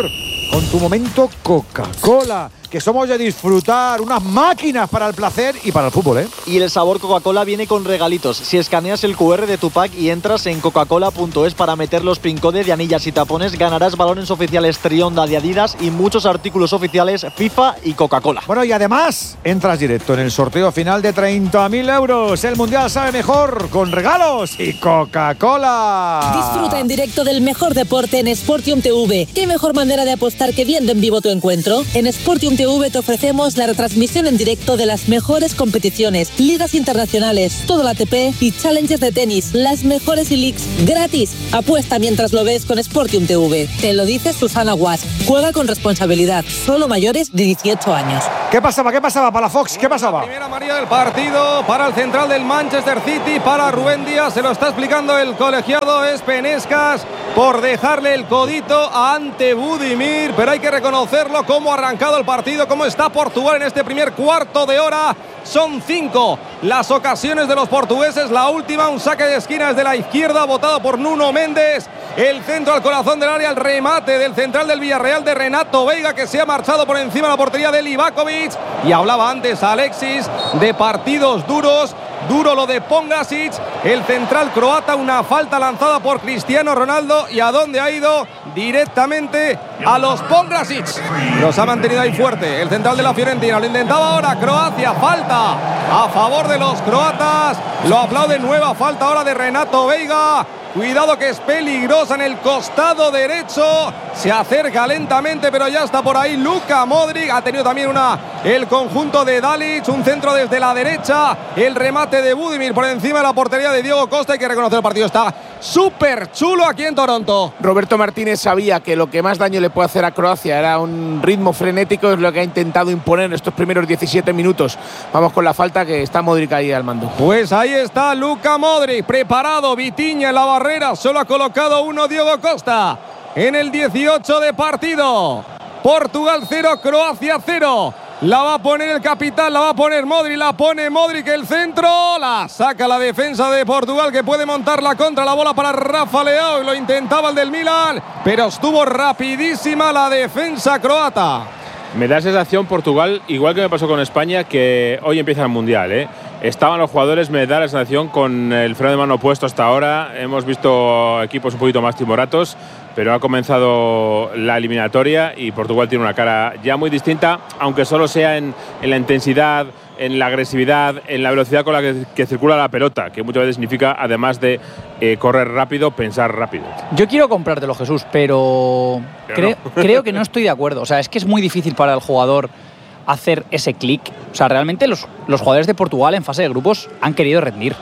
con tu momento Coca-Cola, que somos de disfrutar, unas máquinas para el placer y para el fútbol, ¿eh? Y el sabor Coca-Cola viene con regalitos. Si escaneas el QR de tu pack y entras en coca-cola.es para meter los pin codes de anillas y tapones, ganarás balones oficiales Trionda de Adidas y muchos artículos oficiales FIFA y Coca-Cola. Bueno, y además entras directo en el sorteo final de 30.000 euros. El Mundial sabe mejor con regalos y Coca-Cola. Disfruta en directo del mejor deporte en Sportium TV. ¿Qué mejor manera de apostar que viendo en vivo tu encuentro? En Sportium TV te ofrecemos la retransmisión en directo de las mejores competiciones, ligas internacionales, todo el ATP y challenges de tenis, las mejores e-leagues gratis. Apuesta mientras lo ves con Sportium TV. Te lo dice Susana Guas. Juega con responsabilidad. Solo mayores de 18 años. ¿Qué pasaba? ¿Qué pasaba para la Fox? ¿Qué pasaba? La primera amarilla del partido para el central del Manchester City, para Rubén Díaz. Se lo está explicando el colegiado Espenescas por dejarle el codito a Ante Budimir, pero hay que reconocerlo cómo ha arrancado el partido, cómo está Portugal en este primer cuarto de hora. Son 5 las ocasiones de los portugueses. La última, un saque de esquina desde la izquierda, botado por Nuno Méndez. El centro al corazón del área, el remate del central del Villarreal de Renato Veiga, que se ha marchado por encima de la portería de Livakovic. Y hablaba antes Alexis de partidos duros. Duro lo de Pongrasic, el central croata, una falta lanzada por Cristiano Ronaldo. ¿Y a dónde ha ido? Directamente a los Pongrasic. Los ha mantenido ahí fuerte el central de la Fiorentina. Lo intentaba ahora Croacia, falta a favor de los croatas. Lo aplaude, nueva falta ahora de Renato Veiga. Cuidado que es peligrosa en el costado derecho. Se acerca lentamente, pero ya está por ahí Luka Modric. Ha tenido también el conjunto de Dalic. Un centro desde la derecha. El remate de Budimir por encima de la portería de Diego Costa. Hay que reconocer, el partido está súper chulo aquí en Toronto. Roberto Martínez sabía que lo que más daño le puede hacer a Croacia era un ritmo frenético. Es lo que ha intentado imponer en estos primeros 17 minutos. Vamos con la falta, que está Modric ahí al mando. Pues ahí está Luka Modric, preparado. Vitinha en la barrera, solo ha colocado uno Diego Costa. En el 18 de partido, Portugal 0, Croacia 0. La va a poner el capitán, la va a poner Modric, la pone Modric, el centro, la saca la defensa de Portugal, que puede montarla contra la bola para Rafa Leao, y lo intentaba el del Milan, pero estuvo rapidísima la defensa croata. Me da sensación Portugal, igual que me pasó con España, que hoy empieza el Mundial, ¿eh? Estaban los jugadores, me da la sensación, con el freno de mano puesto hasta ahora. Hemos visto equipos un poquito más timoratos, pero ha comenzado la eliminatoria y Portugal tiene una cara ya muy distinta, aunque solo sea en la intensidad, en la agresividad, en la velocidad con la que circula la pelota, que muchas veces significa, además de correr rápido, pensar rápido. Yo quiero comprártelo, Jesús, pero creo que no estoy de acuerdo. O sea, es que es muy difícil para el jugador hacer ese clic. O sea, realmente los jugadores de Portugal en fase de grupos han querido rendir.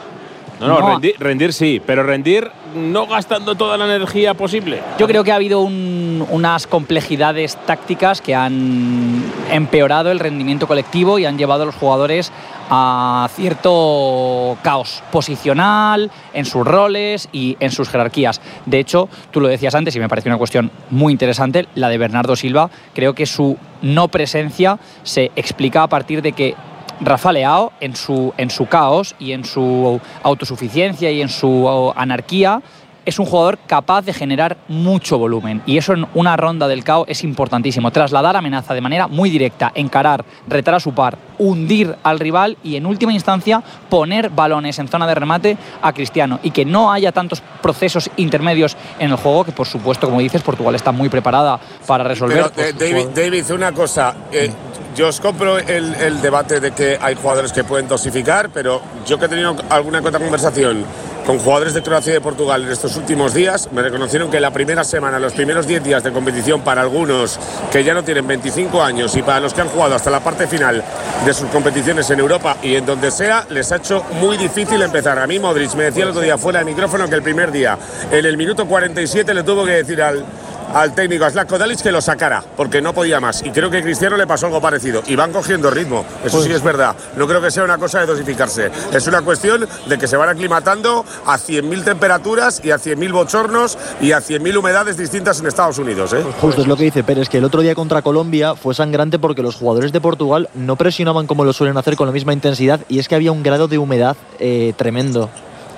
No, rendir sí, pero rendir no gastando toda la energía posible. Yo creo que ha habido unas complejidades tácticas que han empeorado el rendimiento colectivo y han llevado a los jugadores a cierto caos posicional en sus roles y en sus jerarquías. De hecho, tú lo decías antes y me parece una cuestión muy interesante, la de Bernardo Silva. Creo que su no presencia se explica a partir de que Rafa Leao, en su caos y en su autosuficiencia y en su anarquía, es un jugador capaz de generar mucho volumen, y eso en una ronda del caos es importantísimo. Trasladar amenaza de manera muy directa, encarar, retar a su par, hundir al rival y en última instancia poner balones en zona de remate a Cristiano, y que no haya tantos procesos intermedios en el juego, que por supuesto, como dices, Portugal está muy preparada para resolver. Pero, David, una cosa, yo os compro el debate de que hay jugadores que pueden dosificar, pero yo que he tenido alguna otra conversación con jugadores de Croacia y de Portugal en estos últimos días, me reconocieron que la primera semana, los primeros 10 días de competición, para algunos que ya no tienen 25 años y para los que han jugado hasta la parte final de sus competiciones en Europa y en donde sea, les ha hecho muy difícil empezar. A mí Modric me decía el otro día fuera de micrófono que el primer día, en el minuto 47, le tuvo que decir al técnico, a Zlatko Dalic, que lo sacara, porque no podía más. Y creo que a Cristiano le pasó algo parecido. Y van cogiendo ritmo, eso sí es verdad. No creo que sea una cosa de dosificarse. Es una cuestión de que se van aclimatando a 100.000 temperaturas y a 100.000 bochornos y a 100.000 humedades distintas en Estados Unidos, ¿eh? Justo es lo que dice Pérez, que el otro día contra Colombia fue sangrante porque los jugadores de Portugal no presionaban como lo suelen hacer con la misma intensidad, y es que había un grado de humedad tremendo.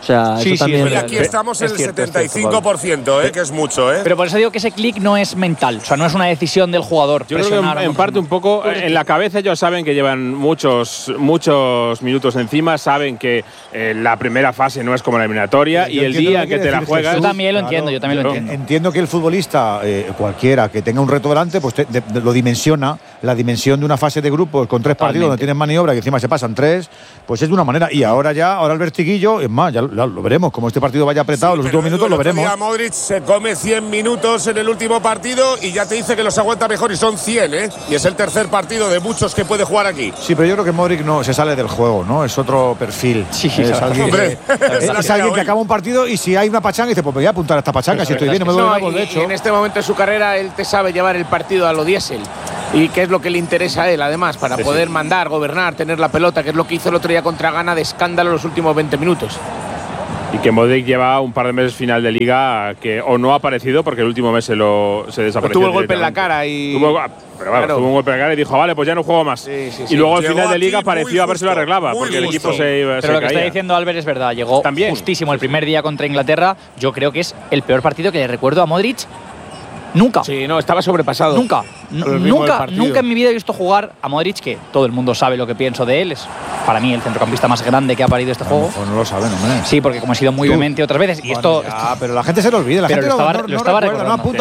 O sea, sí, eso también. Y aquí estamos en el 75%, que es mucho, Pero por eso digo que ese clic no es mental, o sea, no es una decisión del jugador. Yo creo que en parte un poco en la cabeza ellos saben que llevan muchos minutos encima, saben que la primera fase no es como la eliminatoria y el día que te la juegas… Yo también lo entiendo, Entiendo que el futbolista, cualquiera que tenga un reto delante, pues lo dimensiona. La dimensión de una fase de grupos con 3 partidos donde tienes maniobra y encima se pasan 3, pues es de una manera. Y ahora el vertiguillo, es más, ya lo veremos. Como este partido vaya apretado, los últimos minutos lo veremos. Modric se come 100 minutos en el último partido y ya te dice que los aguanta mejor y son 100, y es el tercer partido de muchos que puede jugar aquí. Sí, pero yo creo que Modric no se sale del juego, ¿no? Es otro perfil. Sí, es alguien, es alguien que acaba un partido y si hay una pachanga dice, pues me voy a apuntar a esta pachanga, si estoy bien, no me duele nada, de hecho. En este momento de su carrera él te sabe llevar el partido a lo diésel y que es lo que le interesa a él, además, para poder mandar, gobernar, tener la pelota, que es lo que hizo el otro día contra Ghana de escándalo los últimos 20 minutos. Y que Modric lleva un par de meses final de Liga que o no ha aparecido porque el último mes se desapareció. Pues tuvo el golpe en la cara y… tuvo un golpe en la cara y dijo, vale, pues ya no juego más. Y luego al final de Liga pareció a ver si lo arreglaba porque el equipo se Pero lo que está diciendo Albert es verdad, llegó justísimo el primer día contra Inglaterra. Yo creo que es el peor partido que le recuerdo a Modric. Nunca. Sí, no, estaba sobrepasado. Nunca en mi vida he visto jugar a Modric, que todo el mundo sabe lo que pienso de él. Es para mí el centrocampista más grande que ha parido este juego. No lo saben, hombre. Sí, porque como he sido muy vehemente otras veces. Y esto. Pero la gente se lo olvida. La gente lo estaba recordando.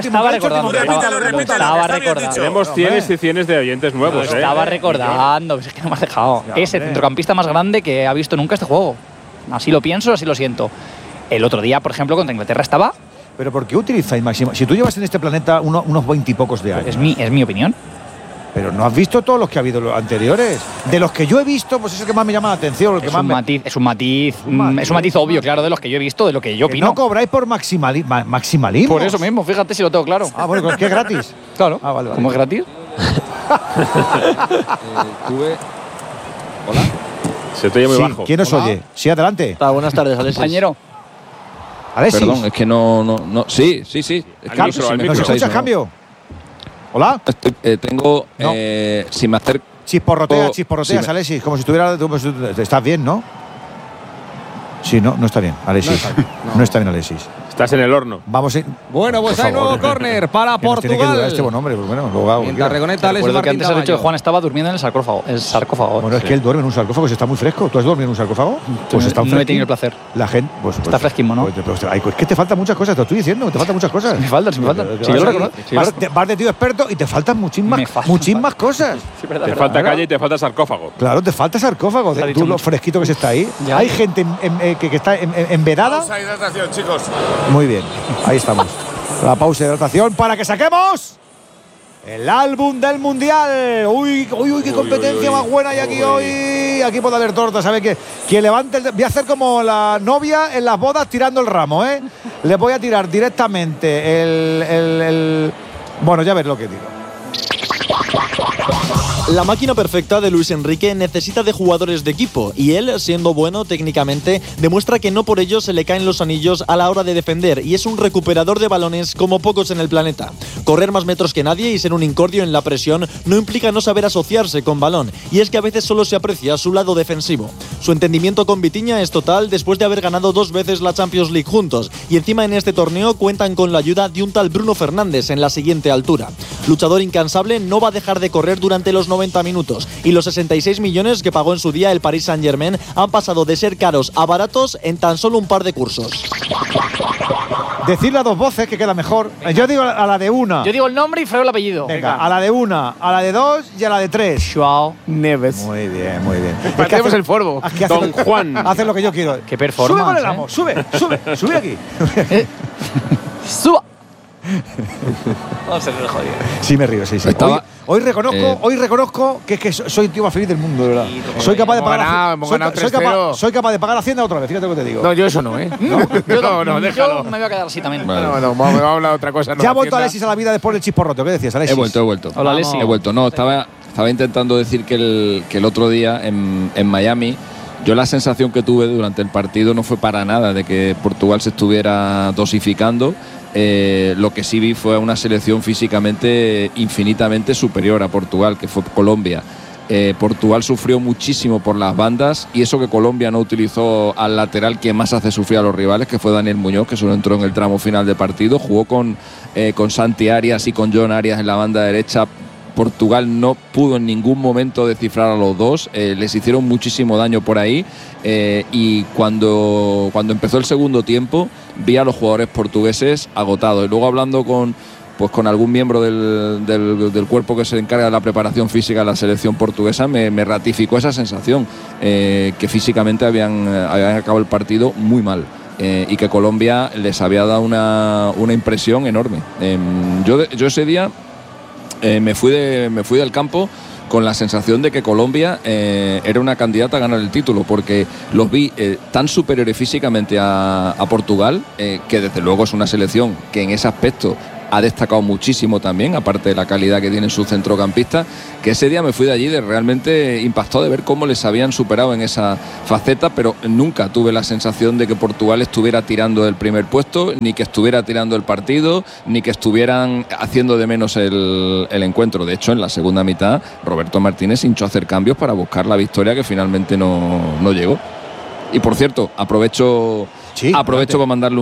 Tenemos cienes y cienes de oyentes nuevos. Lo estaba recordando. Es que no me has dejado. Es el centrocampista más grande que ha visto nunca este juego. Así lo pienso, así lo siento. El otro día, por ejemplo, contra Inglaterra estaba. ¿Pero por qué utilizáis máximo? Si tú llevas en este planeta unos 20 y pocos de años. Es mi opinión. Pero no has visto todos los que ha habido los anteriores. De los que yo he visto, pues es el que más me llama la atención. Es un matiz obvio, claro, de los que yo he visto, de lo que yo opino. No cobráis por maximalismo. Por eso mismo, fíjate si lo tengo claro. Bueno, ¿qué es gratis? Claro. Vale. ¿Cómo es gratis? Hola. Se te oye muy bajo. ¿Quién nos oye? Sí, adelante. Buenas tardes, Alexis. Compañero. Alexis. Perdón, es que no. Sí. ¿Nos escuchas, cambio? ¿Hola? Tengo… si me acerco… Chisporroteas, Alexis, como si estuviera… Estás bien, ¿no? Sí, no está bien, Alexis. No está bien, Alexis. Estás en el horno. Vamos a… Bueno, pues hay nuevo córner para Portugal. Tiene que durar este buen hombre, pues bueno, luego hago. Mientras reconecta Alexis Martín. Que antes has dicho que Juan estaba durmiendo en el sarcófago. Bueno, es que él duerme en un sarcófago, está muy fresco. ¿Tú has dormido en un sarcófago? Pues está no he tenido el placer. La gente… Pues, está fresquísimo, ¿no? Es que te faltan muchas cosas, te lo estoy diciendo, te faltan muchas cosas. Me faltan. Sí, yo lo reconozco. Vas de tío experto y te faltan muchísimas cosas. Te falta calle y te falta sarcófago. Claro, te falta sarcófago. Tú lo fresquito que se está ahí. Hay gente que está envedada. Pausa de hidratación, chicos. Muy bien. Ahí estamos. La pausa de hidratación para que saquemos el álbum del Mundial. Uy, qué competencia más buena hay aquí hoy. Aquí puede haber torta, ¿sabe qué? Que levante voy a hacer como la novia en las bodas tirando el ramo, ¿eh? Le voy a tirar directamente el… Bueno, ya ves lo que digo. La máquina perfecta de Luis Enrique necesita de jugadores de equipo y él, siendo bueno técnicamente, demuestra que no por ello se le caen los anillos a la hora de defender y es un recuperador de balones como pocos en el planeta. Correr más metros que nadie y ser un incordio en la presión no implica no saber asociarse con balón y es que a veces solo se aprecia su lado defensivo. Su entendimiento con Vitinha es total después de haber ganado 2 veces la Champions League juntos y encima en este torneo cuentan con la ayuda de un tal Bruno Fernández en la siguiente altura. Luchador incansable, no va a dejar de correr durante los 90 minutos y los 66 millones que pagó en su día el Paris Saint-Germain han pasado de ser caros a baratos en tan solo un par de cursos. Decirle a 2 voces que queda mejor. Yo digo a la de una. Yo digo el nombre y freo el apellido. Venga, a la de una, a la de 2 y a la de 3. Joao Neves. Muy bien, muy bien. Hacemos el forbo. Don Juan. Hace lo que yo quiero. Qué performance. Sube con el amo, sube aquí. Suba. Vamos a ser jodido. Sí, me río, sí. Hoy reconozco que es que soy el tío más feliz del mundo, de verdad. Soy capaz de pagar. Soy capaz de pagar Hacienda otra vez, fíjate lo que te digo. No, yo eso no, ¿eh? No, déjalo. Yo me voy a quedar así también. Vale. No, me va a hablar de otra cosa. Ya ha vuelto Alexis a la vida después del chisporroto. ¿Qué decías, Alexis? He vuelto. Hola, Alexis. He vuelto. No, estaba intentando decir que el otro día en Miami, yo la sensación que tuve durante el partido no fue para nada de que Portugal se estuviera dosificando. Lo que sí vi fue una selección físicamente infinitamente superior a Portugal, que fue Colombia. Portugal sufrió muchísimo por las bandas, y eso que Colombia no utilizó al lateral que más hace sufrir a los rivales, que fue Daniel Muñoz, que solo entró en el tramo final de partido. Jugó con Santi Arias y con John Arias en la banda derecha. Portugal no pudo en ningún momento descifrar a los dos, les hicieron muchísimo daño por ahí, y cuando empezó el segundo tiempo vi a los jugadores portugueses agotados. Y luego, hablando con algún miembro del cuerpo que se encarga de la preparación física de la selección portuguesa, me ratificó esa sensación, que físicamente habían acabado el partido muy mal. Y que Colombia les había dado una impresión enorme. Yo ese día me fui del campo con la sensación de que Colombia era una candidata a ganar el título, porque los vi tan superiores físicamente a Portugal, que desde luego es una selección que en ese aspecto ha destacado muchísimo también, aparte de la calidad que tienen sus centrocampistas, que ese día me fui de allí realmente impactado de ver cómo les habían superado en esa faceta, pero nunca tuve la sensación de que Portugal estuviera tirando del primer puesto, ni que estuviera tirando el partido, ni que estuvieran haciendo de menos el encuentro. De hecho, en la segunda mitad, Roberto Martínez hinchó a hacer cambios para buscar la victoria, que finalmente no llegó. Y por cierto, aprovecho para mandarle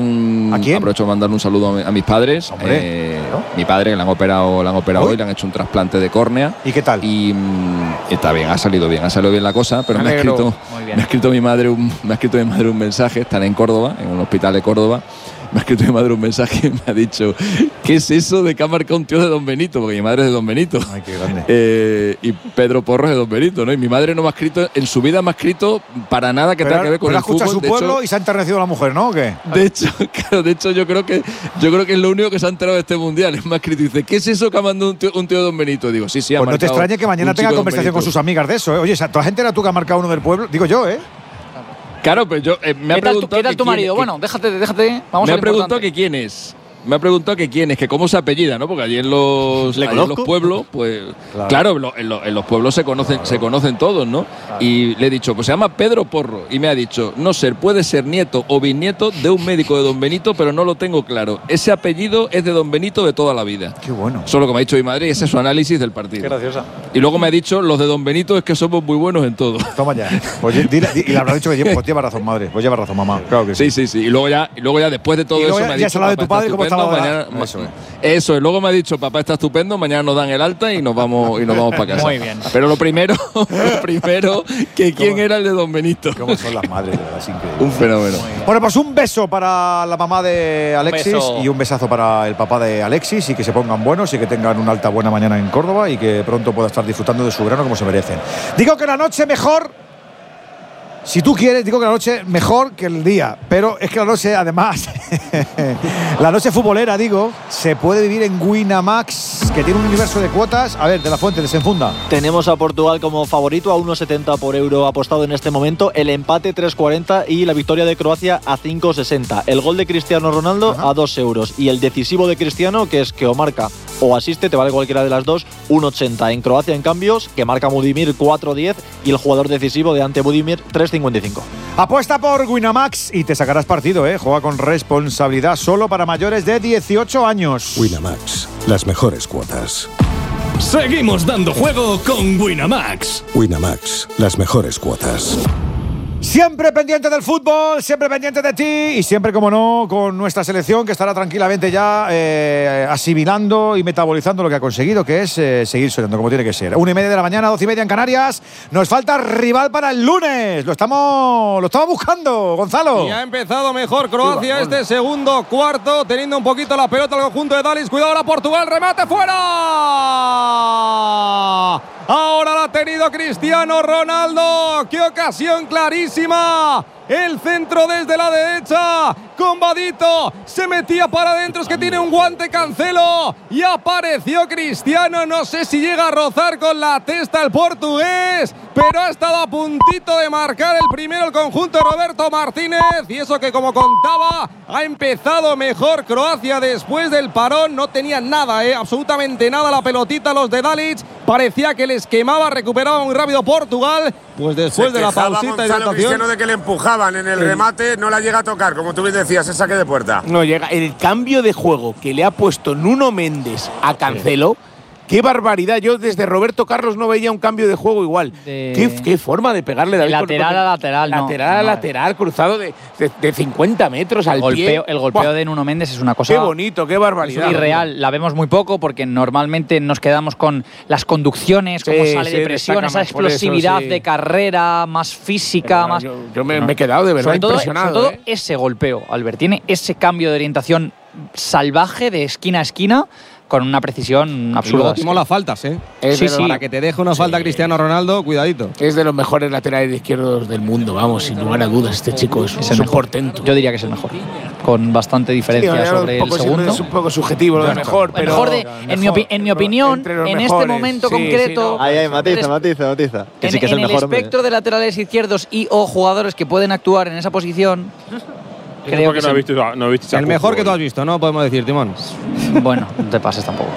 un saludo a mis padres. Mi padre, que le han operado hoy, le han hecho un trasplante de córnea. ¿Y qué tal? Y está bien, ha salido bien la cosa, pero me ha escrito mi madre un mensaje. Están en Córdoba, en un hospital de Córdoba. Me ha escrito mi madre un mensaje y me ha dicho: ¿qué es eso de que ha marcado un tío de Don Benito? Porque mi madre es de Don Benito. Ay, qué grande. Y Pedro Porro es de Don Benito, ¿no? Y mi madre no me ha escrito, en su vida me ha escrito para nada que tenga que ver con el fútbol. Escucha su pueblo y se ha enternecido la mujer, ¿no? ¿O qué? De hecho, yo creo que es lo único que se ha enterado de este mundial. Me ha escrito y dice: ¿qué es eso que ha mandado un tío de Don Benito? Digo, sí, ha marcado. Pues no te extrañe que mañana tenga conversación con sus amigas de eso, ¿eh? Oye, ¿tú has enterado tú que ha marcado uno del pueblo? Digo yo, ¿eh? Claro, pero yo me ha preguntado. ¿Qué tal tu marido? Bueno, déjate. Vamos me a ha preguntado que quién es. Me ha preguntado que quién es, que cómo se apellida, ¿no? Porque allí en los pueblos, pues claro, en los pueblos se conocen todos, ¿no? Claro. Y le he dicho, pues se llama Pedro Porro. Y me ha dicho, no sé, puede ser nieto o bisnieto de un médico de Don Benito, pero no lo tengo claro. Ese apellido es de Don Benito de toda la vida. Qué bueno. Solo que me ha dicho mi madre, y ese es su análisis del partido. Qué graciosa. Y luego me ha dicho, los de Don Benito es que somos muy buenos en todo. Toma ya. Pues y le habrá dicho que pues lleva razón, madre. Pues lleva razón, mamá. Claro que sí. Sí. Y luego ya después de todo eso me ha dicho, ya se habla de tu padre, ¿cómo está mañana? Eso es. Luego me ha dicho, papá está estupendo, mañana nos dan el alta y nos vamos para casa. Muy bien. Pero lo primero, que quién era el de Don Benito. ¿Cómo son las madres? De verdad, es increíble. Un fenómeno. Bueno, pues un beso para la mamá de Alexis y un besazo para el papá de Alexis, y que se pongan buenos y que tengan una alta buena mañana en Córdoba y que pronto pueda estar disfrutando de su verano como se merecen. Digo que la noche mejor. Si tú quieres, digo que la noche mejor que el día, pero es que la noche, además, la noche futbolera, digo, se puede vivir en Winamax, que tiene un universo de cuotas. A ver, de la Fuente, desenfunda. Tenemos a Portugal como favorito a 1,70 por euro apostado en este momento, el empate 3,40 y la victoria de Croacia a 5,60. El gol de Cristiano Ronaldo a 2 euros y el decisivo de Cristiano, que es que o marca o asiste, te vale cualquiera de las dos, 1,80. En Croacia, en cambios, que marca Budimir 4,10 y el jugador decisivo de ante Budimir 3,55. Apuesta por Winamax y te sacarás partido, ¿eh? Juega con responsabilidad, solo para mayores de 18 años. Winamax, las mejores cuotas. Seguimos dando juego con Winamax. Winamax, las mejores cuotas. Siempre pendiente del fútbol, siempre pendiente de ti y siempre, como no, con nuestra selección, que estará tranquilamente ya asimilando y metabolizando lo que ha conseguido, que es seguir soñando como tiene que ser. 1:30 de la mañana, 12:30 en Canarias. Nos falta rival para el lunes. Lo estamos buscando, Gonzalo. Y ha empezado mejor Croacia este segundo cuarto, teniendo un poquito la pelota al conjunto de Dalis. Cuidado la Portugal, remate fuera. Ahora la ha tenido Cristiano Ronaldo. ¡Qué ocasión clarísima! El centro desde la derecha. Combadito. Se metía para adentro. Es que tiene un guante Cancelo. Y apareció Cristiano. No sé si llega a rozar con la testa el portugués, pero ha estado a puntito de marcar el primero el conjunto de Roberto Martínez. Y eso que, como contaba, ha empezado mejor Croacia después del parón. No tenía nada, absolutamente nada la pelotita los de Dalic. Parecía que les quemaba, recuperaba muy rápido Portugal. Pues después de la pausita y Gonzalo Cristiano de que le empujaban en el remate, no la llega a tocar, como tú bien decías, ese saque de puerta. No llega. El cambio de juego que le ha puesto Nuno Méndez a Cancelo Qué barbaridad. Yo desde Roberto Carlos no veía un cambio de juego igual. Qué forma de pegarle, David. Lateral a lateral. Lateral a lateral, cruzado de 50 metros al pie. El golpeo de Nuno Méndez es una cosa… Qué bonito, qué barbaridad. Es irreal. La vemos muy poco porque normalmente nos quedamos con las conducciones, cómo sale de presión, esa explosividad de carrera, más física, más… Yo me he quedado de verdad impresionado. Sobre todo ese golpeo, Albert. Tiene ese cambio de orientación salvaje de esquina a esquina con una precisión absurda. Y las faltas, ¿eh? Para que te deje una falta Cristiano Ronaldo, cuidadito. Es de los mejores laterales izquierdos del mundo, vamos, sin lugar a dudas. Este chico es un portento. Yo diría que es el mejor, con bastante diferencia sobre el segundo. Es un poco subjetivo lo de mejor, pero… En mi opinión, en este momento concreto… Matiza. Que sí que es el mejor. En el espectro de laterales izquierdos y o jugadores que pueden actuar en esa posición… Creo que no he visto el mejor que tú has visto, ¿no? Podemos decir, Timón. Bueno, no te pases tampoco.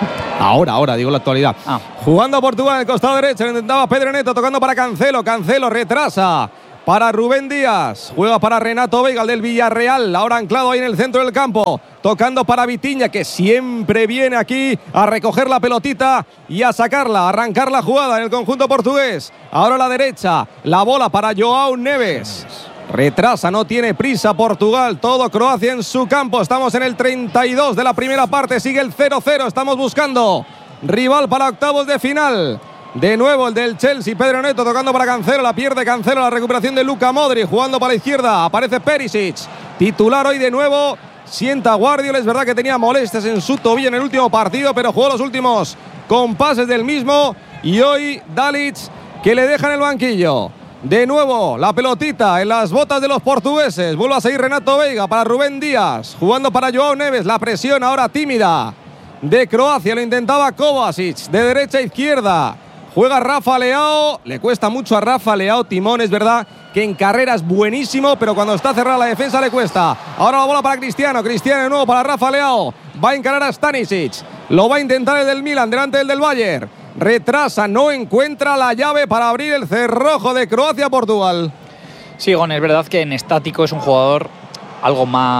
Ahora, digo la actualidad. Jugando a Portugal en el costado derecho, lo intentaba Pedro Neto, tocando para Cancelo. Cancelo retrasa para Rubén Díaz. Juega para Renato Veiga, el del Villarreal. Ahora anclado ahí en el centro del campo. Tocando para Vitinha, que siempre viene aquí a recoger la pelotita y a sacarla, a arrancar la jugada en el conjunto portugués. Ahora a la derecha, la bola para João Neves. Retrasa, no tiene prisa Portugal, todo Croacia en su campo. Estamos en el 32 de la primera parte, sigue el 0-0. Estamos buscando rival para octavos de final. De nuevo el del Chelsea, Pedro Neto tocando para Cancelo, la pierde Cancelo, la recuperación de Luka Modric, jugando para la izquierda, aparece Perisic, titular hoy de nuevo. Sienta Guardiola, es verdad que tenía molestias en su tobillo en el último partido, pero jugó los últimos compases del mismo. Y hoy Dalic, que le deja en el banquillo. De nuevo la pelotita en las botas de los portugueses. Vuelve a seguir Renato Veiga para Rubén Díaz, jugando para João Neves. La presión ahora tímida de Croacia, lo intentaba Kovacic, de derecha a izquierda. Juega Rafa Leao, le cuesta mucho a Rafa Leao, Timón, es verdad que en carrera es buenísimo, pero cuando está cerrada la defensa le cuesta. Ahora la bola para Cristiano de nuevo para Rafa Leao. Va a encarar a Stanisic, lo va a intentar el del Milan, delante del Bayern. Retrasa, no encuentra la llave para abrir el cerrojo de Croacia-Portugal. Sí, Gon, es verdad que en estático es un jugador algo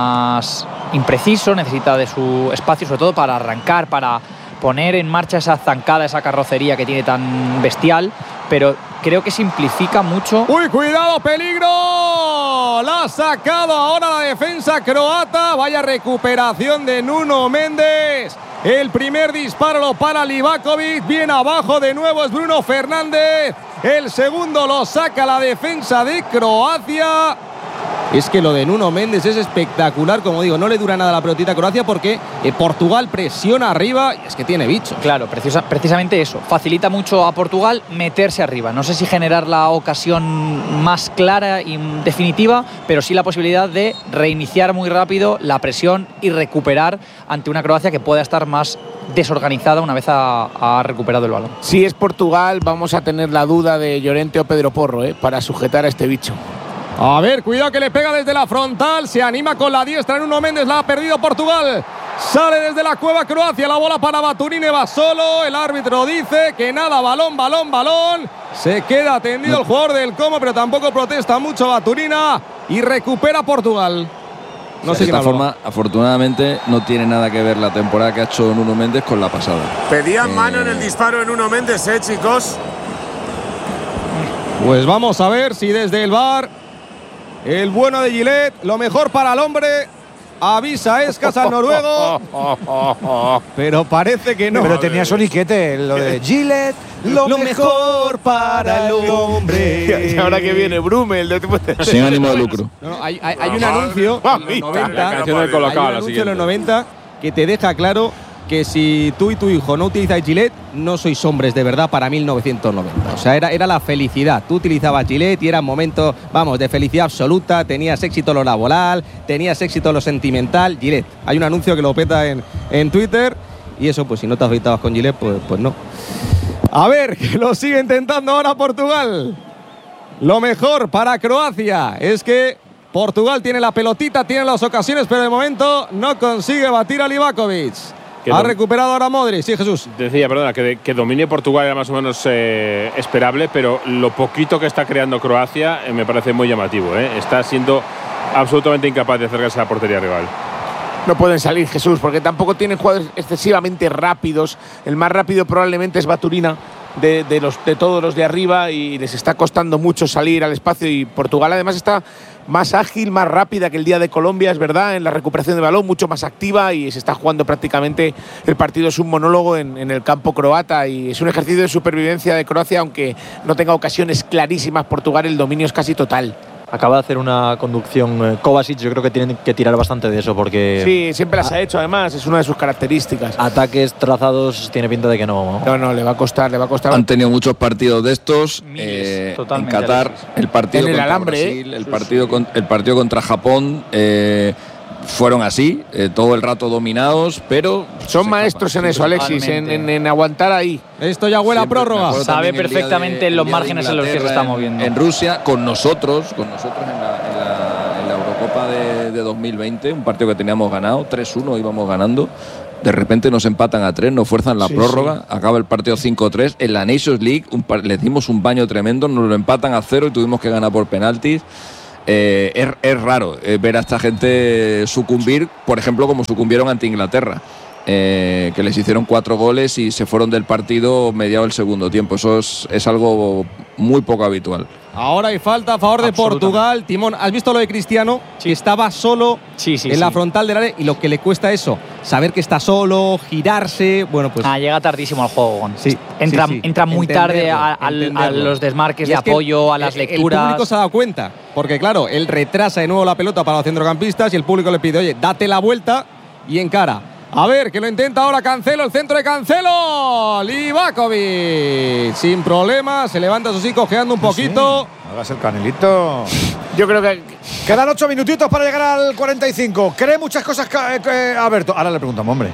más impreciso, necesita de su espacio, sobre todo para arrancar, para poner en marcha esa zancada, esa carrocería que tiene tan bestial, pero creo que simplifica mucho. ¡Uy, cuidado, peligro! La ha sacado ahora la defensa croata. Vaya recuperación de Nuno Méndez. El primer disparo lo para Livakovic. Bien abajo de nuevo es Bruno Fernández. El segundo lo saca la defensa de Croacia. Es que lo de Nuno Méndez es espectacular, como digo, no le dura nada la pelotita a Croacia porque Portugal presiona arriba y es que tiene bicho. Claro, precisamente eso, facilita mucho a Portugal meterse arriba. No sé si generar la ocasión más clara y definitiva, pero sí la posibilidad de reiniciar muy rápido la presión y recuperar ante una Croacia que pueda estar más desorganizada una vez ha recuperado el balón. Si es Portugal, vamos a tener la duda de Llorente o Pedro Porro para sujetar a este bicho. A ver, cuidado que le pega desde la frontal. Se anima con la diestra. Nuno Méndez la ha perdido Portugal. Sale desde la cueva Croacia. La bola para Baturini, va solo. El árbitro dice que nada, balón. Se queda tendido el jugador del Como, pero tampoco protesta mucho Baturina. Y recupera Portugal. No sé de esta forma, afortunadamente, no tiene nada que ver la temporada que ha hecho Nuno Méndez con la pasada. Pedían mano en el disparo de Nuno Méndez, chicos. Pues vamos a ver si desde el VAR… El bueno de Gillett, lo mejor para el hombre. Avisa Escas al noruego. Pero parece que no. Pero tenía soniquete, lo de Gillett, lo mejor para el hombre. Y ahora que viene Brummel. Sin ánimo de lucro. No, hay un anuncio en los 90 que te deja claro que si tú y tu hijo no utilizáis Gillett, no sois hombres de verdad para 1990. O sea, era la felicidad. Tú utilizabas Gillett y era un momento, vamos, de felicidad absoluta. Tenías éxito en lo laboral, tenías éxito en lo sentimental. Gillett. Hay un anuncio que lo peta en Twitter y eso, pues si no te afeitabas con Gillett, pues no. A ver, que lo sigue intentando ahora Portugal. Lo mejor para Croacia es que Portugal tiene la pelotita, tiene las ocasiones, pero de momento no consigue batir a Livakovic. Ha recuperado ahora Modric, sí, Jesús. Decía, perdona, que dominio Portugal era más o menos esperable, pero lo poquito que está creando Croacia me parece muy llamativo. Está siendo absolutamente incapaz de acercarse a la portería rival. No pueden salir, Jesús, porque tampoco tienen jugadores excesivamente rápidos. El más rápido probablemente es Baturina de todos los de arriba y les está costando mucho salir al espacio. Y Portugal además está más ágil, más rápida que el día de Colombia, es verdad, en la recuperación de balón, mucho más activa y se está jugando prácticamente el partido. Es un monólogo en el campo croata y es un ejercicio de supervivencia de Croacia, aunque no tenga ocasiones clarísimas. Portugal, el dominio es casi total. Acaba de hacer una conducción Kovacic, yo creo que tienen que tirar bastante de eso porque... Sí, siempre las ha hecho además, es una de sus características. Ataques trazados tiene pinta de que no. No, le va a costar. Han tenido muchos partidos de estos en Qatar, el partido contra alambre, Brasil, el partido contra Japón, fueron así, todo el rato dominados, pero... Son maestros en eso, Alexis, en aguantar ahí. Esto ya huele a prórroga. Sabe perfectamente los márgenes en los que se está moviendo. En Rusia, con nosotros en la Eurocopa de 2020, un partido que teníamos ganado, 3-1 íbamos ganando. De repente nos empatan a 3, nos fuerzan la prórroga, acaba el partido 5-3. En la Nations League les dimos un baño tremendo, nos lo empatan a 0 y tuvimos que ganar por penaltis. Es raro ver a esta gente sucumbir, por ejemplo, como sucumbieron ante Inglaterra, que les hicieron 4 goles y se fueron del partido mediado el segundo tiempo. Eso es algo muy poco habitual. Ahora hay falta a favor de Portugal. Timón, ¿has visto lo de Cristiano? Sí. Estaba solo en la frontal del área y lo que le cuesta eso, saber que está solo, girarse. Bueno, pues. Llega tardísimo al juego. Sí, entra muy tarde a los desmarques de apoyo, a las lecturas. El público se ha dado cuenta, porque claro, él retrasa de nuevo la pelota para los centrocampistas y el público le pide, oye, date la vuelta y encara. A ver, que lo intenta ahora Cancelo, el centro de Cancelo. Livakovic, sin problema, se levanta, eso sí, cojeando un poquito. Sí, hagas el canelito. Yo creo que quedan 8 minutitos para llegar al 45. Cree muchas cosas, Alberto. Ahora le preguntamos, hombre.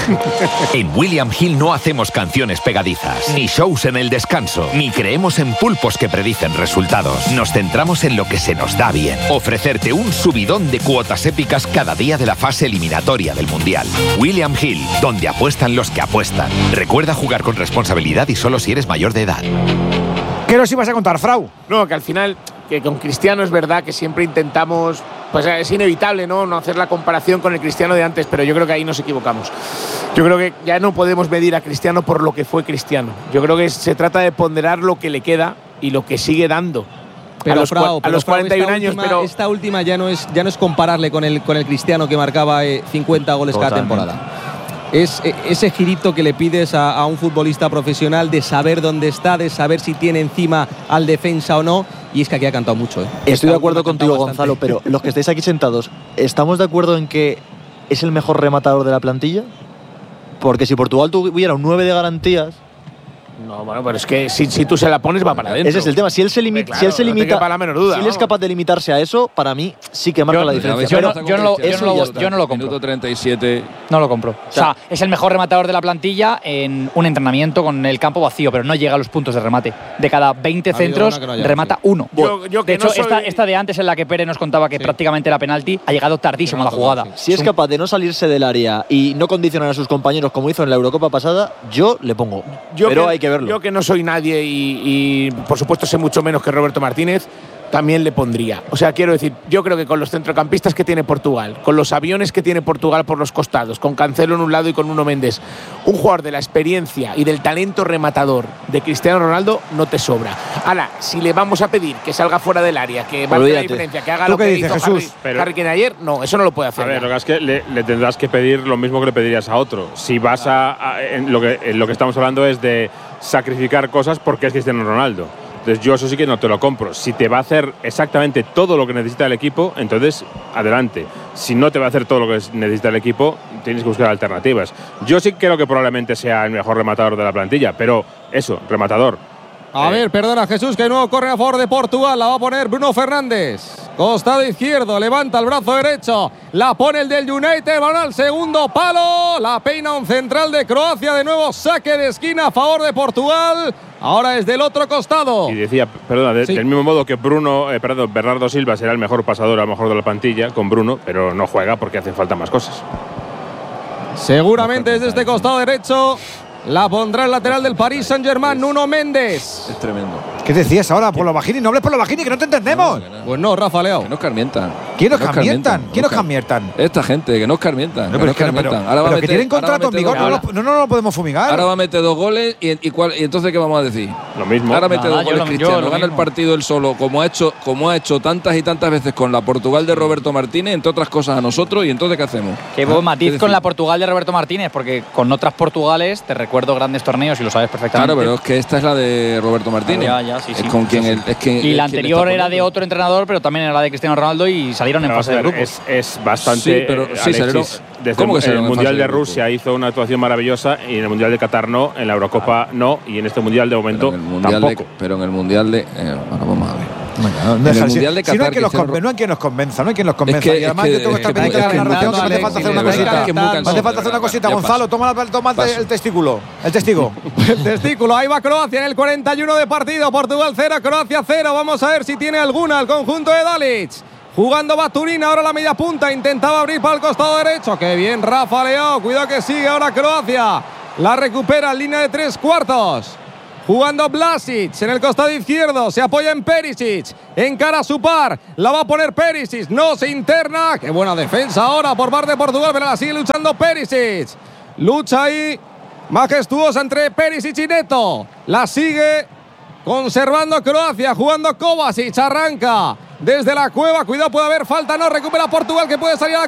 En William Hill no hacemos canciones pegadizas, ni shows en el descanso, ni creemos en pulpos que predicen resultados. Nos centramos en lo que se nos da bien. Ofrecerte un subidón de cuotas épicas cada día de la fase eliminatoria del Mundial. William Hill, donde apuestan los que apuestan. Recuerda jugar con responsabilidad y solo si eres mayor de edad. ¿Qué nos ibas a contar, Frau? No, que al final, que con Cristiano es verdad que siempre intentamos, pues es inevitable no hacer la comparación con el Cristiano de antes, pero yo creo que ahí nos equivocamos. Yo creo que ya no podemos medir a Cristiano por lo que fue Cristiano. Yo creo que se trata de ponderar lo que le queda y lo que sigue dando. Pero a los 41 años, pero esta última ya no es compararle con el Cristiano que marcaba 50 goles cada temporada. Es ese girito que le pides a un futbolista profesional de saber dónde está, de saber si tiene encima al defensa o no. Y es que aquí ha cantado mucho. Estoy de acuerdo contigo, Gonzalo, pero los que estáis aquí sentados, ¿estamos de acuerdo en que es el mejor rematador de la plantilla? Porque si Portugal tuviera un 9 de garantías... No, bueno, pero es que si tú se la pones va para adentro. Ese es el tema. Si él se limita, si él es capaz de limitarse a eso, para mí sí que marca la diferencia. Yo no lo compro. Minuto 37. No lo compro. O sea, es el mejor rematador de la plantilla en un entrenamiento con el campo vacío, pero no llega a los puntos de remate. De cada 20 centros, remata uno. De hecho, esta de antes en la que Pérez nos contaba que prácticamente era penalti, ha llegado tardísimo a la jugada. Si es capaz de no salirse del área y no condicionar a sus compañeros como hizo en la Eurocopa pasada, yo le pongo. Pero hay que verlo. Yo que no soy nadie y por supuesto sé mucho menos que Roberto Martínez, también le pondría. O sea, quiero decir, yo creo que con los centrocampistas que tiene Portugal, con los aviones que tiene Portugal por los costados, con Cancelo en un lado y con Nuno Méndez, un jugador de la experiencia y del talento rematador de Cristiano Ronaldo no te sobra. Ahora, si le vamos a pedir que salga fuera del área, que marque la diferencia, que haga lo que hizo Harry Kane ayer, no, eso no lo puede hacer. A ver, lo que es que le tendrás que pedir lo mismo que le pedirías a otro. Si vas en lo que estamos hablando es de sacrificar cosas porque es Cristiano Ronaldo. Entonces yo eso sí que no te lo compro. Si te va a hacer exactamente todo lo que necesita el equipo, entonces adelante. Si no te va a hacer todo lo que necesita el equipo, tienes que buscar alternativas. Yo sí creo que probablemente sea el mejor rematador de la plantilla, pero eso, rematador. A ver, perdona Jesús, que de nuevo corre a favor de Portugal. La va a poner Bruno Fernández. Costado izquierdo, levanta el brazo derecho. La pone el del United, van al segundo palo. La peina un central de Croacia. De nuevo saque de esquina a favor de Portugal. Ahora es del otro costado. Y decía, perdona, del mismo modo que Bernardo Silva será el mejor pasador, a lo mejor de la plantilla, con Bruno, pero no juega porque hacen falta más cosas. Seguramente desde este costado derecho la pondrá el lateral del Paris Saint-Germain, Nuno Méndez. Es tremendo. ¿Qué decías ahora? Por lo bajini, no hables por lo bajini, que no te entendemos. Pues no, Rafa Leao. Que no escarmienta. ¿Quién nos carmientan? ¿Quién nos carmientan? Esta gente, que nos carmientan. Pero que tienen contrato en vigor, no lo podemos fumigar. Ahora va a meter 2 goles y entonces ¿qué vamos a decir? Lo mismo. Ahora mete 2 goles Cristiano, gana el partido él solo, como ha hecho tantas y tantas veces con la Portugal de Roberto Martínez, entre otras cosas a nosotros, y entonces ¿qué hacemos? Qué buen matiz con la Portugal de Roberto Martínez, porque con otras Portugales te recuerdo grandes torneos y lo sabes perfectamente. Claro, pero es que esta es la de Roberto Martínez. Sí. Es con quien y la anterior era de otro entrenador, pero también era de Cristiano Ronaldo y salieron en fase de grupos. Es bastante. Sí, pero Alexis, desde el Mundial de Rusia hizo una actuación maravillosa y en el Mundial de Qatar no, en la Eurocopa no y en este Mundial de momento tampoco. Pero en el Mundial de. Bueno, vamos a ver. En el Mundial de Qatar, no hay quien nos convenza. Y además yo tengo que estar pendiente de la narración, que me hace falta hacer una cosita. Me hace falta hacer una cosita. Gonzalo, toma el testículo. El testigo. El testículo. Ahí va Croacia en el 41 de partido. Portugal 0, Croacia 0. Vamos a ver si tiene alguna el conjunto de Dalic. Jugando Baturina, ahora la media punta. Intentaba abrir para el costado derecho. Qué bien Rafa Leao. Cuidado que sigue ahora Croacia. La recupera en línea de 3 cuartos. Jugando Vlasic en el costado izquierdo. Se apoya en Perisic. Encara a su par. La va a poner Perisic. No se interna. Qué buena defensa ahora por parte de Portugal. Pero la sigue luchando Perisic. Lucha ahí majestuosa entre Perisic y Neto. La sigue conservando Croacia. Jugando Kovacic. Arranca desde la cueva. Cuidado, puede haber falta. No recupera Portugal, que puede salir a la